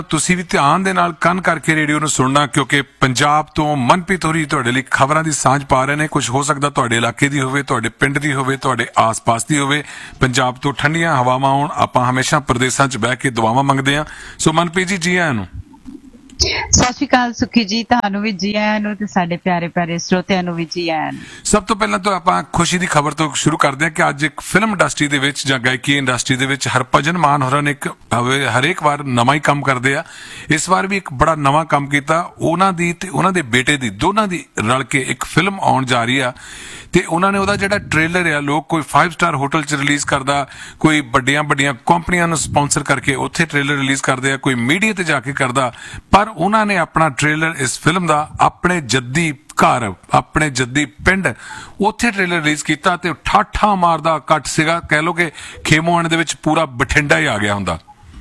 ਤੁਸੀਂ ਵੀ ਧਿਆਨ ਦੇ ਨਾਲ ਕੰਨ ਕਰਕੇ ਰੇਡੀਓ ਨੂੰ ਸੁਣਨਾ, ਕਿਉਂਕਿ ਪੰਜਾਬ ਤੋਂ ਮਨਪ੍ਰੀਤ ਹੋਰੀ ਤੁਹਾਡੇ ਲਈ ਖਬਰਾਂ ਦੀ ਸਾਂਝ ਪਾ ਰਹੇ ਨੇ। ਕੁਝ ਹੋ ਸਕਦਾ ਤੁਹਾਡੇ ਇਲਾਕੇ ਦੀ ਹੋਵੇ, ਤੁਹਾਡੇ ਪਿੰਡ ਦੀ ਹੋਵੇ, ਤੁਹਾਡੇ ਆਸ-ਪਾਸ ਦੀ ਹੋਵੇ। ਪੰਜਾਬ ਤੋਂ ਠੰਡੀਆਂ ਹਵਾਵਾਂ ਆਉਣ, ਆਪਾਂ ਹਮੇਸ਼ਾ ਪ੍ਰਦੇਸ਼ਾਂ 'ਚ ਬਹਿ ਕੇ ਦੁਆਵਾਂ ਮੰਗਦੇ ਹਾਂ। ਸੋ ਮਨਪ੍ਰੀਤ ਜੀ, ਜੀ ਆਇਆਂ ਨੂੰ। ਸਤਿ ਸ਼੍ਰੀ ਅਕਾਲ ਸੁਖੀ ਜੀ, ਤੁਹਾਨੂੰ ਵੀ ਜੀ ਆਇਆਂ ਨੂੰ ਤੇ ਸਾਡੇ ਪਿਆਰੇ ਪਿਆਰੇ ਸਰੋਤਿਆਂ ਨੂੰ ਵੀ ਜੀ ਆਇਆਂ ਨੂੰ। ਸਭ ਤੋਂ ਪਹਿਲਾਂ ਤਾਂ ਆਪਾਂ ਖੁਸ਼ੀ ਦੀ ਖਬਰ ਤੋਂ ਸ਼ੁਰੂ ਕਰਦੇ ਹਾਂ ਕਿ ਅੱਜ ਇੱਕ ਫਿਲਮ ਇੰਡਸਟਰੀ ਦੇ ਵਿੱਚ ਜਾਂ ਗਾਇਕੀ ਇੰਡਸਟਰੀ ਦੇ ਵਿੱਚ ਹਰਭਜਨ ਮਾਨ ਹੋਰਾਂ ਨੇ ਹਰੇਕ ਵਾਰ ਨਵਾਂ ਹੀ ਕੰਮ ਕਰਦੇ ਆ। ਇਸ ਵਾਰ ਵੀ ਇੱਕ ਬੜਾ ਨਵਾਂ ਕੰਮ ਕੀਤਾ। ਉਹਨਾਂ ਦੀ ਤੇ ਉਹਨਾਂ ਦੇ ਬੇਟੇ ਦੀ, ਦੋਨਾਂ ਦੀ ਰਲ ਕੇ ਇੱਕ ਫਿਲਮ ਆਉਣ ਜਾ ਰਹੀ ਆ ਤੇ ਉਹਨਾਂ ਨੇ ਉਹਦਾ ਜਿਹੜਾ ਟ੍ਰੇਲਰ ਆ, ਲੋਕ ਕੋਈ 5 ਸਟਾਰ ਹੋਟਲ 'ਚ ਰਿਲੀਜ਼ ਕਰਦਾ, ਕੋਈ ਵੱਡੀਆਂ ਕੰਪਨੀਆਂ ਨੂੰ ਸਪਾਂਸਰ ਕਰਕੇ ਉੱਥੇ ਟ੍ਰੇਲਰ ਰਿਲੀਜ਼ ਕਰਦੇ ਆ, ਕੋਈ ਮੀਡੀਆ ਤੇ ਜਾ ਕੇ ਕਰਦਾ। ਪਰ ਉਹਨਾਂ ਨੇ ਆਪਣਾ ਟ੍ਰੇਲਰ ਇਸ ਫਿਲਮ ਦਾ ਆਪਣੇ ਜੱਦੀ ਘਰ, ਆਪਣੇ ਜੱਦੀ ਪਿੰਡ, ਉੱਥੇ ਟ੍ਰੇਲਰ ਰਿਲੀਜ਼ ਕੀਤਾ ਤੇ ਠਾਠਾ ਮਾਰਦਾ ਇਕੱਠ ਸੀਗਾ। ਕਹਿ ਲੋ ਕਿ ਖੇਮੋਆਣੇ ਦੇ ਵਿੱਚ ਪੂਰਾ ਬਠਿੰਡਾ ਹੀ ਆ ਗਿਆ ਹੁੰਦਾ।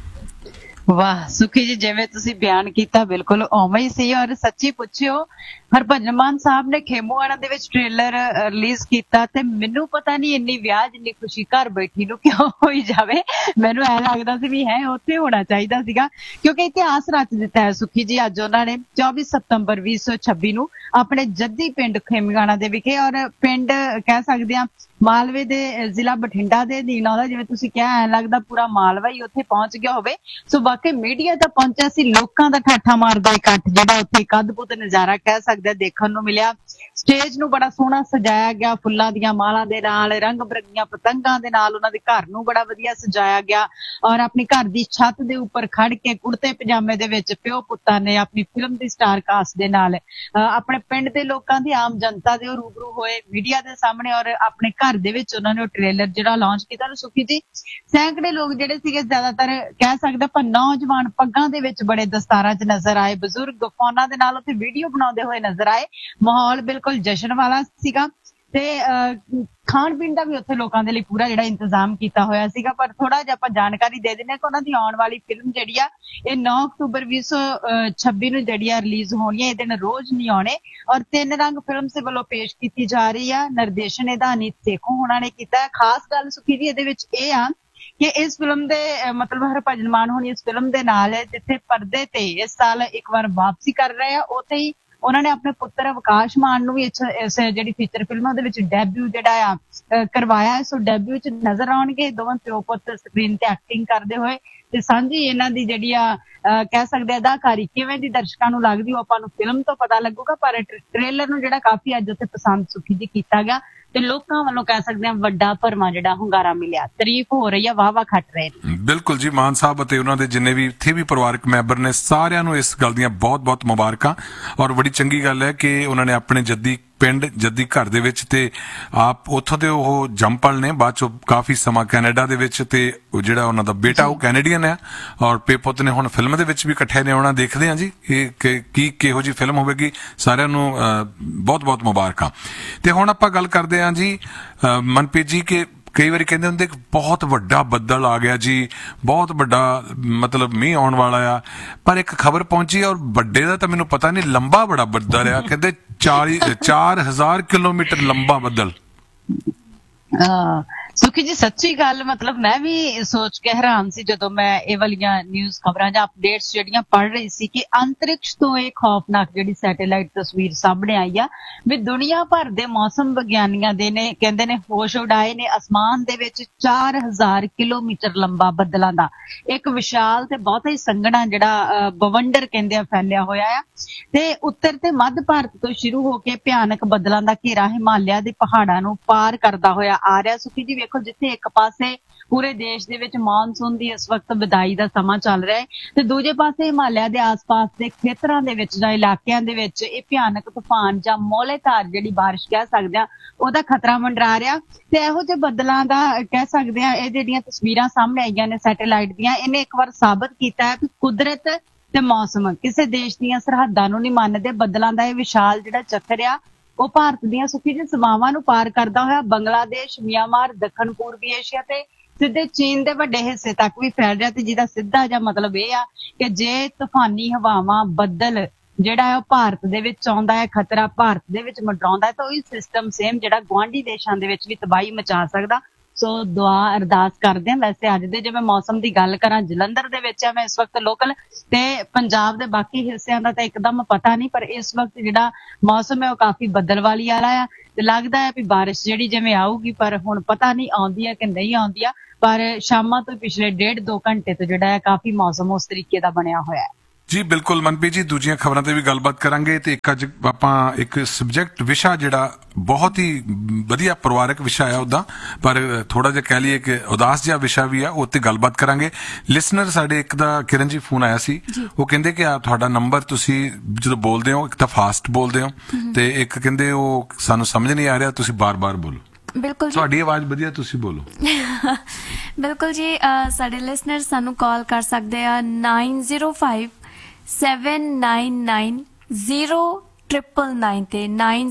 ਵਾਹ ਸੁਖੀ ਜੀ, ਜਿਵੇਂ ਤੁਸੀਂ ਬਿਆਨ ਕੀਤਾ ਬਿਲਕੁਲ ਉਵੇਂ ਹੀ ਸੀ। ਔਰ ਸੱਚੀ ਪੁੱਛਿਓ, ਹਰਭਜਨ ਮਾਨ ਸਾਹਿਬ ਨੇ ਖੇਮੋਆਣਾ ਦੇ ਵਿੱਚ ਟ੍ਰੇਲਰ ਰਿਲੀਜ਼ ਕੀਤਾ ਤੇ ਮੈਨੂੰ ਪਤਾ ਨਹੀਂ ਇੰਨੀ ਵਿਆਹ ਜਿੰਨੀ ਖੁਸ਼ੀ ਘਰ ਬੈਠੀ ਨੂੰ ਕਿਉਂ ਹੋਈ ਜਾਵੇ। ਮੈਨੂੰ ਐ ਲੱਗਦਾ ਸੀ ਵੀ ਹੈ ਉੱਥੇ ਹੋਣਾ ਚਾਹੀਦਾ ਸੀਗਾ, ਕਿਉਂਕਿ ਇਤਿਹਾਸ ਰਚ ਦਿੱਤਾ ਹੈ ਸੁਖੀ ਜੀ। ਅੱਜ ਉਹਨਾਂ ਨੇ 24 ਸਤੰਬਰ 2026 ਨੂੰ ਆਪਣੇ ਜੱਦੀ ਪਿੰਡ ਖੇਮਗਾਣਾ ਦੇ ਵਿਖੇ, ਔਰ ਪਿੰਡ ਕਹਿ ਸਕਦੇ ਆ ਮਾਲਵੇ ਦੇ ਜ਼ਿਲ੍ਹਾ ਬਠਿੰਡਾ ਦੇ ਅਧੀਨ ਆਉਂਦਾ। ਜਿਵੇਂ ਤੁਸੀਂ ਕਿਹਾ, ਐ ਲੱਗਦਾ ਪੂਰਾ ਮਾਲਵਾ ਹੀ ਉੱਥੇ ਪਹੁੰਚ ਗਿਆ ਹੋਵੇ। ਸੋ ਵਾਕਈ ਮੀਡੀਆ ਤਾਂ ਪਹੁੰਚਿਆ ਸੀ, ਲੋਕਾਂ ਦਾ ਠਾਠਾ ਮਾਰਦਾ ਇਕੱਠ ਜਿਹੜਾ ਉੱਥੇ ਇੱਕ ਅਦਭੁਤ ਨਜ਼ਾਰਾ ਕਹਿ ਸਕਦੇ ਦੇਖਣ ਨੂੰ ਮਿਲਿਆ। ਸਟੇਜ ਨੂੰ ਬੜਾ ਸੋਹਣਾ ਸਜਾਇਆ ਗਿਆ, ਫੁੱਲਾਂ ਦੀਆਂ ਮਾਲਾਂ ਦੇ ਨਾਲ, ਰੰਗ ਬਰੰਗੀਆਂ ਪਤੰਗਾਂ ਦੇ ਨਾਲ। ਉਹਨਾਂ ਦੇ ਘਰ ਨੂੰ ਬੜਾ ਵਧੀਆ ਸਜਾਇਆ ਗਿਆ ਔਰ ਆਪਣੀ ਘਰ ਦੀ ਛੱਤ ਦੇ ਉੱਪਰ ਖੜ ਕੇ ਕੁੜਤੇ ਪਜਾਮੇ ਦੇ ਵਿੱਚ ਪਿਓ ਪੁੱਤਾਂ ਨੇ ਆਪਣੀ ਫਿਲਮ ਦੀ ਸਟਾਰ ਕਾਸਟ ਦੇ ਨਾਲ ਆਪਣੇ ਪਿੰਡ ਦੇ ਲੋਕਾਂ ਦੀ, ਆਮ ਜਨਤਾ ਦੇ ਰੂਬਰੂ ਹੋਏ ਮੀਡੀਆ ਦੇ ਸਾਹਮਣੇ। ਔਰ ਆਪਣੇ ਘਰ ਦੇ ਵਿੱਚ ਉਹਨਾਂ ਨੇ ਉਹ ਟ੍ਰੇਲਰ ਜਿਹੜਾ ਲਾਂਚ ਕੀਤਾ। ਸੁਖੀ ਜੀ, ਸੈਂਕੜੇ ਲੋਕ ਜਿਹੜੇ ਸੀਗੇ, ਜ਼ਿਆਦਾਤਰ ਕਹਿ ਸਕਦੇ ਆਪਾਂ ਨੌਜਵਾਨ ਪੱਗਾਂ ਦੇ ਵਿੱਚ ਬੜੇ ਦਸਤਾਰਾਂ 'ਚ ਨਜ਼ਰ ਆਏ, ਬਜ਼ੁਰਗ ਫੋਨਾਂ ਦੇ ਨਾਲ ਉੱਥੇ ਵੀਡੀਓ ਬਣਾਉਂਦੇ ਹੋਏ ਨਜ਼ਰ ਆਏ। ਮਾਹੌਲ ਬਿਲਕੁਲ ਜਸ਼ਨ ਵਾਲਾ ਸੀਗਾ ਤੇ ਖਾਣ ਪੀਣ ਦਾ ਵੀ ਉੱਥੇ ਲੋਕਾਂ ਦੇ ਲਈ ਪੂਰਾ ਜਿਹੜਾ ਇੰਤਜ਼ਾਮ ਕੀਤਾ ਹੋਇਆ ਸੀਗਾ। ਪਰ ਥੋੜਾ ਜਿਹਾ ਆਪਾਂ ਜਾਣਕਾਰੀ ਦੇ ਦਿੰਦੇ ਹਾਂ ਕਿ ਉਹਨਾਂ ਦੀ ਆਉਣ ਵਾਲੀ ਫਿਲਮ ਜਿਹੜੀ ਆ ਇਹ 9 ਅਕਤੂਬਰ 2026 ਨੂੰ ਜਿਹੜੀ ਆ ਰਿਲੀਜ਼ ਹੋਣੀ ਹੈ। ਇਹ ਦਿਨ ਰੋਜ਼ ਨਹੀਂ ਆਉਣੇ। ਔਰ 3 ਰੰਗ ਫਿਲਮ ਦੇ ਵੱਲੋਂ ਪੇਸ਼ ਕੀਤੀ ਜਾ ਰਹੀ ਆ। ਨਿਰਦੇਸ਼ਨ ਇਹਦਾ ਅਨੀਤ ਸੇਖੋਂ ਹੋਣਾ ਨੇ ਕੀਤਾ। ਖਾਸ ਗੱਲ ਸੁਖੀ ਜੀ ਇਹਦੇ ਵਿੱਚ ਇਹ ਆ ਕਿ ਇਸ ਫਿਲਮ ਦੇ ਮਤਲਬ ਹਰਭਜਨ ਮਾਨ ਹੋਣੀ ਇਸ ਫਿਲਮ ਦੇ ਨਾਲ ਹੈ, ਜਿੱਥੇ ਪਰਦੇ ਤੇ ਇਸ ਸਾਲ ਇੱਕ ਵਾਰ ਵਾਪਸੀ ਕਰ ਰਹੇ ਆ, ਉੱਥੇ ਹੀ ਉਹਨਾਂ ਨੇ ਆਪਣੇ ਪੁੱਤਰ ਆਕਾਸ਼ ਮਾਨ ਨੂੰ ਵੀ ਇਸ ਜਿਹੜੀ ਫੀਚਰ ਫਿਲਮਾਂ ਦੇ ਵਿੱਚ ਡੈਬਿਊ ਜਿਹੜਾ ਆ ਕਰਵਾਇਆ। ਸੋ ਡੈਬਿਊ ਚ ਨਜ਼ਰ ਆਉਣਗੇ ਦੋਵਾਂ ਪਿਓ ਪੁੱਤ ਸਕਰੀਨ ਤੇ ਐਕਟਿੰਗ ਕਰਦੇ ਹੋਏ। ਤੇ ਸਾਂਝੀ ਇਹਨਾਂ ਦੀ ਜਿਹੜੀ ਆ ਕਹਿ ਸਕਦੇ ਅਦਾਕਾਰੀ ਕਿਵੇਂ ਦੀ ਦਰਸ਼ਕਾਂ ਨੂੰ ਲੱਗਦੀ, ਉਹ ਆਪਾਂ ਨੂੰ ਫਿਲਮ ਤੋਂ ਪਤਾ ਲੱਗੂਗਾ। ਪਰ ਟ੍ਰੇਲਰ ਨੂੰ ਜਿਹੜਾ ਕਾਫੀ ਅੱਜ ਉੱਥੇ ਪਸੰਦ ਸੁਖੀ ਜੀ ਕੀਤਾ ਗਿਆ ਤੇ ਲੋਕਾਂ ਵੱਲੋਂ ਕਹਿ ਸਕਦੇ ਆ ਵੱਡਾ ਭਰਵਾਂ ਜਿਹੜਾ ਹੁੰਗਾਰਾ ਮਿਲਿਆ, ਤਾਰੀਫ ਹੋ ਰਹੀ ਆ, ਵਾਹ ਖੱਟ ਰਹੇ ਨੇ। ਬਿਲਕੁਲ ਜੀ, ਮਾਨ ਸਾਹਿਬ ਅਤੇ ਉਹਨਾਂ ਦੇ ਜਿੰਨੇ ਵੀ ਇੱਥੇ ਵੀ ਪਰਿਵਾਰਕ ਮੈਂਬਰ ਨੇ, ਸਾਰਿਆਂ ਨੂੰ ਇਸ ਗੱਲ ਦੀਆਂ ਬਹੁਤ ਮੁਬਾਰਕਾਂ। ਔਰ ਬੜੀ ਚੰਗੀ ਗੱਲ ਹੈ ਕਿ ਉਹਨਾਂ ਨੇ ਆਪਣੇ ਜੱਦੀ ਪਿੰਡ, ਜੱਦੀ ਘਰ ਦੇ ਵਿੱਚ, ਤੇ ਆਪ ਉੱਥੋਂ ਦੇ ਉਹ ਜੰਮਪਲ ਨੇ, ਬਾਅਦ ਚੋਂ ਕਾਫੀ ਸਮਾਂ ਕੈਨੇਡਾ ਦੇ ਵਿੱਚ, ਤੇ ਜਿਹੜਾ ਉਹਨਾਂ ਦਾ ਬੇਟਾ ਉਹ ਕੈਨੇਡੀਅਨ ਹੈ ਔਰ ਪੁੱਤ ਨੇ ਹੁਣ ਫਿਲਮ ਦੇ ਵਿੱਚ ਵੀ ਇਕੱਠੇ ਨੇ ਆਉਣਾ। ਦੇਖਦੇ ਹਾਂ ਜੀ ਇਹ ਕਿਹੋ ਜਿਹੀ ਫਿਲਮ ਹੋਵੇਗੀ। ਸਾਰਿਆਂ ਨੂੰ ਬਹੁਤ ਮੁਬਾਰਕਾਂ। ਤੇ ਹੁਣ ਆਪਾਂ ਗੱਲ ਕਰਦੇ ਹਾਂ ਜੀ ਮਨਪ੍ਰੀਤ ਜੀ, ਕਿ ਕਈ ਵਾਰੀ ਕਹਿੰਦੇ ਹੁੰਦੇ ਬਹੁਤ ਵੱਡਾ ਬੱਦਲ ਆ ਗਿਆ ਜੀ, ਬਹੁਤ ਵੱਡਾ ਮਤਲਬ ਮੀਂਹ ਆਉਣ ਵਾਲਾ ਆ। ਪਰ ਇੱਕ ਖਬਰ ਪਹੁੰਚੀ ਔਰ ਵੱਡੇ ਦਾ ਤਾਂ ਮੈਨੂੰ ਪਤਾ ਨਹੀਂ, ਲੰਬਾ ਬੜਾ ਬੱਦਲ ਆ। ਕਹਿੰਦੇ 4000 ਕਿਲੋਮੀਟਰ ਲੰਬਾ ਬੱਦਲ। ਸੁਖੀ ਜੀ ਸੱਚੀ ਗੱਲ, ਮਤਲਬ ਮੈਂ ਵੀ ਸੋਚ ਕੇ ਹੈਰਾਨ ਸੀ ਜਦੋਂ ਮੈਂ ਇਹ ਵਾਲੀਆਂ ਨਿਊਜ਼ ਖਬਰਾਂ ਜਾਂ ਅਪਡੇਟਸ ਜਿਹੜੀਆਂ ਪੜ੍ਹ ਰਹੀ ਸੀ ਕਿ ਅੰਤਰਿਕਸ਼ ਤੋਂ ਇਹ ਖੌਫਨਾਕ ਜਿਹੜੀ ਸੈਟੇਲਾਈਟ ਤਸਵੀਰ ਸਾਹਮਣੇ ਆਈ ਆ ਵੀ ਦੁਨੀਆ ਭਰ ਦੇ ਮੌਸਮ ਵਿਗਿਆਨੀਆਂ ਦੇ ਨੇ ਕਹਿੰਦੇ ਨੇ ਹੋਸ਼ ਉਡਾਏ ਨੇ ਅਸਮਾਨ ਦੇ ਵਿੱਚ 4000 ਕਿਲੋਮੀਟਰ ਲੰਬਾ ਬੱਦਲਾਂ ਦਾ ਇੱਕ ਵਿਸ਼ਾਲ ਤੇ ਬਹੁਤ ਹੀ ਸੰਘਣਾ ਜਿਹੜਾ ਬਵੰਡਰ ਕਹਿੰਦੇ ਆ ਫੈਲਿਆ ਹੋਇਆ ਆ। ਤੇ ਉੱਤਰ ਤੇ ਮੱਧ ਭਾਰਤ ਤੋਂ ਸ਼ੁਰੂ ਹੋ ਕੇ ਭਿਆਨਕ ਬੱਦਲਾਂ ਦਾ ਘੇਰਾ ਹਿਮਾਲਿਆ ਦੇ ਪਹਾੜਾਂ ਨੂੰ ਪਾਰ ਕਰਦਾ ਹੋਇਆ ਆ ਰਿਹਾ। ਸੁਖੀ ਜੀ ਵੇਖੋ, ਜਿੱਥੇ ਇੱਕ ਪਾਸੇ ਪੂਰੇ ਦੇਸ਼ ਦੇ ਵਿੱਚ ਮਾਨਸੂਨ ਦੀ ਇਸ ਵਕਤ ਵਿਦਾਈ ਦਾ ਸਮਾਂ ਚੱਲ ਰਿਹਾ ਹੈ ਤੇ ਦੂਜੇ ਪਾਸੇ ਹਿਮਾਲਿਆ ਦੇ ਆਸ-ਪਾਸ ਦੇ ਖੇਤਰਾਂ ਦੇ ਵਿੱਚ ਜਾਂ ਇਲਾਕਿਆਂ ਦੇ ਵਿੱਚ ਇਹ ਭਿਆਨਕ ਤੂਫਾਨ ਜਾਂ ਮੌਲੇਧਾਰ ਜਿਹੜੀ ਬਾਰਿਸ਼ ਕਹਿ ਸਕਦੇ ਆ ਉਹਦਾ ਖਤਰਾ ਮੰਡਰਾ ਰਿਹਾ। ਤੇ ਇਹੋ ਜਿਹੇ ਬੱਦਲਾਂ ਦਾ ਕਹਿ ਸਕਦੇ ਆ ਇਹ ਜਿਹੜੀਆਂ ਤਸਵੀਰਾਂ ਸਾਹਮਣੇ ਆਈਆਂ ਨੇ ਸੈਟੇਲਾਈਟ ਦੀਆਂ, ਇਹਨੇ ਇੱਕ ਵਾਰ ਸਾਬਤ ਕੀਤਾ ਹੈ ਕਿ ਕੁਦਰਤ ਤੇ ਮੌਸਮ ਕਿਸੇ ਦੇਸ਼ ਦੀਆਂ ਸਰਹੱਦਾਂ ਨੂੰ ਨਹੀਂ ਮੰਨਦੇ। ਬੱਦਲਾਂ ਦਾ ਇਹ ਵਿਸ਼ਾਲ ਜਿਹੜਾ ਚੱਕਰ ਆ ਉਹ ਭਾਰਤ ਦੀਆਂ ਸੁਖੀ ਜੀ ਸੀਮਾਵਾਂ ਨੂੰ ਪਾਰ ਕਰਦਾ ਹੋਇਆ ਬੰਗਲਾਦੇਸ਼, ਮਿਆਂਮਾਰ, ਦੱਖਣ ਪੂਰਬੀ ਏਸ਼ੀਆ ਤੇ ਸਿੱਧੇ ਚੀਨ ਦੇ ਵੱਡੇ ਹਿੱਸੇ ਤੱਕ ਵੀ ਫੈਲ ਰਿਹਾ। ਤੇ ਜਿਹਦਾ ਸਿੱਧਾ ਜਿਹਾ ਮਤਲਬ ਇਹ ਆ ਕਿ ਜੇ ਤੂਫਾਨੀ ਹਵਾਵਾਂ, ਬੱਦਲ ਜਿਹੜਾ ਹੈ ਉਹ ਭਾਰਤ ਦੇ ਵਿੱਚ ਆਉਂਦਾ ਹੈ, ਖਤਰਾ ਭਾਰਤ ਦੇ ਵਿੱਚ ਮੰਡਰਾਉਂਦਾ ਹੈ ਤਾਂ ਉਹੀ ਸਿਸਟਮ ਸੇਮ ਜਿਹੜਾ ਗੁਆਂਢੀ ਦੇਸ਼ਾਂ ਦੇ ਵਿੱਚ ਵੀ ਤਬਾਹੀ ਮਚਾ ਸਕਦਾ। ਸੋ ਦੁਆ ਅਰਦਾਸ ਕਰਦੇ ਹਾਂ। ਵੈਸੇ ਅੱਜ ਦੇ ਜੇ ਮੈਂ ਮੌਸਮ ਦੀ ਗੱਲ ਕਰਾਂ, ਜਲੰਧਰ ਦੇ ਵਿੱਚ ਆ ਮੈਂ ਇਸ ਵਕਤ ਲੋਕਲ, ਤੇ ਪੰਜਾਬ ਦੇ ਬਾਕੀ ਹਿੱਸਿਆਂ ਦਾ ਤਾਂ ਇੱਕਦਮ ਪਤਾ ਨਹੀਂ, ਪਰ ਇਸ ਵਕਤ ਜਿਹੜਾ ਮੌਸਮ ਹੈ ਉਹ ਕਾਫੀ ਬੱਦਲਵਾਲੀ ਵਾਲਾ ਆ ਤੇ ਲੱਗਦਾ ਹੈ ਵੀ ਬਾਰਿਸ਼ ਜਿਹੜੀ ਜਿਵੇਂ ਆਊਗੀ, ਪਰ ਹੁਣ ਪਤਾ ਨਹੀਂ ਆਉਂਦੀ ਹੈ ਕਿ ਨਹੀਂ ਆਉਂਦੀ ਆ। ਪਰ ਸ਼ਾਮਾਂ ਤੋਂ ਪਿਛਲੇ 1.5-2 ਘੰਟੇ ਤੋਂ ਜਿਹੜਾ ਹੈ ਕਾਫੀ ਮੌਸਮ ਉਸ ਤਰੀਕੇ ਦਾ ਬਣਿਆ ਹੋਇਆ ਹੈ। ਜੀ ਬਿਲਕੁਲ ਮਨਪ੍ਰੀਤ ਜੀ, ਦੂਜੀਆਂ ਖਬਰਾਂ ਤੇ ਵੀ ਗੱਲਬਾਤ ਕਰਾਂਗੇ ਤੇ ਇੱਕ ਅੱਜ ਆਪਾਂ ਇੱਕ ਸਬਜੈਕਟ ਵਿਸ਼ਾ ਜਿਹੜਾ ਬਹੁਤ ਹੀ ਵਧੀਆ ਪਰਿਵਾਰਕ ਵਿਸ਼ਾ ਆ ਉਹਦਾ, ਪਰ ਥੋੜਾ ਜਿਹਾ ਕਹਿ ਲਈਏ ਕਿ ਉਦਾਸ ਜਿਹਾ ਵਿਸ਼ਾ ਵੀ ਆ, ਉਹ ਤੇ ਗੱਲਬਾਤ ਕਰਾਂਗੇ। ਲਿਸਨਰ ਸਾਡੇ ਇੱਕ ਦਾ ਕਿਰਨ ਜੀ ਫੋਨ ਆਇਆ ਸੀ, ਉਹ ਕਹਿੰਦੇ ਕਿ ਤੁਹਾਡਾ ਨੰਬਰ ਤੁਸੀਂ ਜਦੋਂ ਬੋਲਦੇ ਹੋ ਇੱਕ ਤਾਂ ਫਾਸਟ ਬੋਲਦੇ ਹੋ ਤੇ ਇੱਕ ਕਹਿੰਦੇ ਉਹ ਸਾਨੂੰ ਸਮਝ ਨਹੀਂ ਆ ਰਿਹਾ, ਤੁਸੀਂ ਬਾਰ-ਬਾਰ ਬੋਲੋ। ਬਿਲਕੁਲ, ਤੁਹਾਡੀ ਆਵਾਜ਼ ਵਧੀਆ, ਤੁਸੀਂ ਬੋਲੋ। ਬਿਲਕੁਲ ਜੀ, ਸਾਡੇ ਲਿਸਨਰ ਸਾਨੂੰ ਕਾਲ ਕਰ ਸਕਦੇ ਆ 9057990999 ਤੇ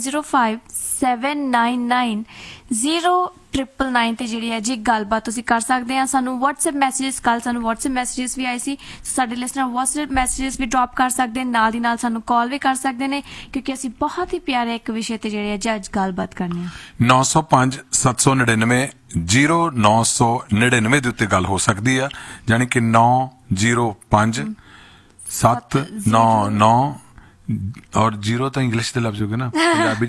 9057990999 ਤੇ ਜਿਹੜੀ ਹੈ ਜੀ ਗੱਲਬਾਤ ਤੁਸੀਂ ਕਰ ਸਕਦੇ ਆ। ਸਾਨੂੰ WhatsApp ਮੈਸੇजेस, ਕੱਲ ਸਾਨੂੰ WhatsApp ਮੈਸੇजेस ਵੀ ਆਏ ਸੀ, ਸਾਡੇ ਲਿਸਨਰ WhatsApp ਮੈਸੇजेस ਵੀ ਡ੍ਰੌਪ ਕਰ ਸਕਦੇ ਨੇ, ਨਾਲ ਦੀ ਨਾਲ ਸਾਨੂੰ ਕਾਲ ਵੀ ਕਰ ਸਕਦੇ ਨੇ, ਕਿਉਂਕਿ ਅਸੀਂ ਬਹੁਤ ਹੀ ਪਿਆਰੇ ਇੱਕ ਵਿਸ਼ੇ ਤੇ ਜਿਹੜੇ ਅੱਜ ਗੱਲਬਾਤ ਕਰਨੀ ਆ। 905-799-0999 ਦੇ ਉੱਤੇ ਗੱਲ ਹੋ ਸਕਦੀ ਆ, ਯਾਨੀ ਕਿ 905-799 और 0 तो इंग्लिश के लफ्ज हो गए ना, पंजाबी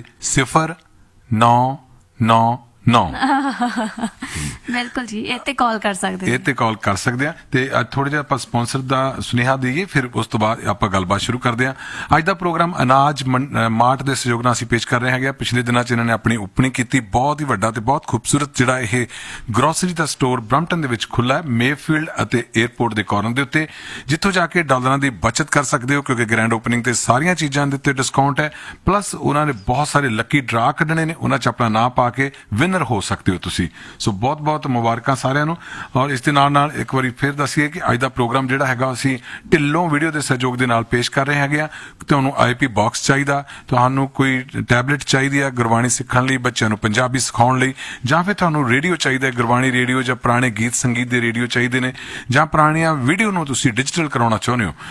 0-9-9-9। ਬਿਲਕੁਲ ਜੀ, ਇਹ ਤੇ ਕਾਲ ਕਰ ਸਕਦੇ ਆ ਤੇ ਥੋੜਾ ਜਿਹਾ ਆਪਾਂ ਸਪਾਂਸਰ ਦਾ ਸੁਨੇਹਾ ਦਈਏ, ਫਿਰ ਉਸ ਤੋਂ ਬਾਅਦ ਆਪਾਂ ਗੱਲਬਾਤ ਸ਼ੁਰੂ ਕਰਦੇ ਆ। ਅੱਜ ਦਾ ਪ੍ਰੋਗਰਾਮ ਅਨਾਜ ਮਾਰਟ ਦੇ ਸਹਿਯੋਗ ਨਾਲ ਅਸੀਂ ਪੇਸ਼ ਕਰ ਰਹੇ ਹੈਗੇ। ਪਿਛਲੇ ਦਿਨਾਂ 'ਚ ਇਹਨਾਂ ਨੇ ਆਪਣੀ ਓਪਨਿੰਗ ਕੀਤੀ, ਬਹੁਤ ਹੀ ਵੱਡਾ ਤੇ ਬਹੁਤ ਖੂਬਸੂਰਤ ਜਿਹੜਾ ਇਹ ਗਰੋਸਰੀ ਦਾ ਸਟੋਰ ਬ੍ਰੈਂਪਟਨ ਦੇ ਵਿੱਚ ਖੁੱਲਾ ਹੈ, ਮੇਫੀਲਡ ਅਤੇ 에ਅਰਪੋਰਟ ਦੇ ਕਾਰਨਰ ਦੇ ਉੱਤੇ, ਜਿੱਥੋਂ ਜਾ ਕੇ ਡਾਲਰਾਂ ਦੀ ਬਚਤ ਕਰ ਸਕਦੇ ਹੋ, ਕਿਉਂਕਿ ਗ੍ਰੈਂਡ ਓਪਨਿੰਗ ਤੇ ਸਾਰੀਆਂ ਚੀਜ਼ਾਂ ਦੇ ਉੱਤੇ ਡਿਸਕਾਊਂਟ ਹੈ। ਪਲੱਸ ਉਹਨਾਂ ਨੇ ਬਹੁਤ ਸਾਰੇ ਲੱਕੀ ਡਰਾ ਕੱਢਣੇ ਨੇ, ਉਹਨਾਂ 'ਚ ਆਪਣਾ ਨਾਂ ਪਾ ਕੇ ਵਿਨਰ ਹੋ ਸਕਦੇ ਹੋ ਤੁਸੀਂ। ਸੋ ਬਹੁਤ ਬਹੁਤ ਮੁਬਾਰਕਾਂ ਸਾਰਿਆਂ ਨੂੰ। ਔਰ ਇਸ ਦੇ ਨਾਲ ਇੱਕ ਵਾਰੀ ਫਿਰ ਦੱਸੀਏ ਕਿ ਅੱਜ ਦਾ ਪ੍ਰੋਗਰਾਮ ਜਿਹੜਾ ਹੈਗਾ ਅਸੀਂ ਢਿੱਲੋਂ ਵੀਡੀਓ ਦੇ ਸਹਿਯੋਗ ਦੇ ਨਾਲ ਪੇਸ਼ ਕਰ ਰਹੇ ਹੈਗੇ ਆ। ਤੁਹਾਨੂੰ IP ਬਾਕਸ ਚਾਹੀਦਾ, ਤੁਹਾਨੂੰ ਕੋਈ ਟੈਬਲੇਟ ਚਾਹੀਦੀ ਆ ਗੁਰਬਾਣੀ ਸਿੱਖਣ ਲਈ, ਬੱਚਿਆਂ ਨੂੰ ਪੰਜਾਬੀ ਸਿਖਾਉਣ ਲਈ, ਜਾਂ ਫਿਰ ਤੁਹਾਨੂੰ ਰੇਡੀਓ ਚਾਹੀਦਾ, ਗੁਰਬਾਣੀ ਰੇਡੀਓ, ਜਾਂ ਪੁਰਾਣੇ ਗੀਤ ਸੰਗੀਤ ਦੇ ਰੇਡੀਓ ਚਾਹੀਦੇ ਨੇ, ਜਾਂ ਪੁਰਾਣੀਆਂ ਵੀਡੀਓ ਨੂੰ ਤੁਸੀਂ ਡਿਜੀਟਲ ਕਰਾਉਣਾ ਚਾਹੁੰਦੇ ਹੋ,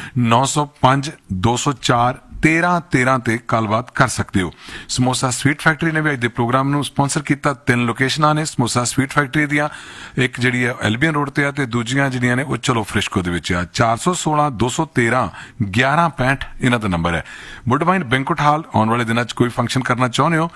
905-204-1313 ਤੇ ਗੱਲਬਾਤ ਕਰ ਸਕਦੇ ਹੋ। ਸਮੋਸਾ ਸਵੀਟ ਫੈਕਟਰੀ ਨੇ ਵੀ ਅੱਜ ਦੇ ਪ੍ਰੋਗਰਾਮ ਨੂੰ ਸਪਾਂਸਰ ਕੀਤਾ। 3 ਲੋਕੇਸ਼ਨਾਂ ਨੇ ਸਮੋਸਾ ਸਵੀਟ ਫੈਕਟਰੀ ਦੀਆਂ, ਇੱਕ ਜਿਹੜੀ ਹੈ ਐਲਬੀਅਨ ਰੋਡ ਤੇ ਆ ਤੇ ਦੂਜੀਆਂ ਜਿਹੜੀਆਂ ਨੇ ਉਹ ਚਲੋ ਫ੍ਰਿਸ਼ਕੋ ਦੇ ਵਿੱਚ ਆ। 416-213-1165 ਇਹਨਾਂ ਦਾ ਨੰਬਰ ਹੈ। ਵੁੱਡਵਾਈਨ ਬੈਂਕੁਟ ਹਾਲ ਆਉਣ ਵਾਲੇ ਦਿਨਾਂ 'ਚ ਕੋਈ ਫੰਕਸ਼ਨ ਕਰਨਾ ਚਾਹੁੰਦੇ ਹੋ,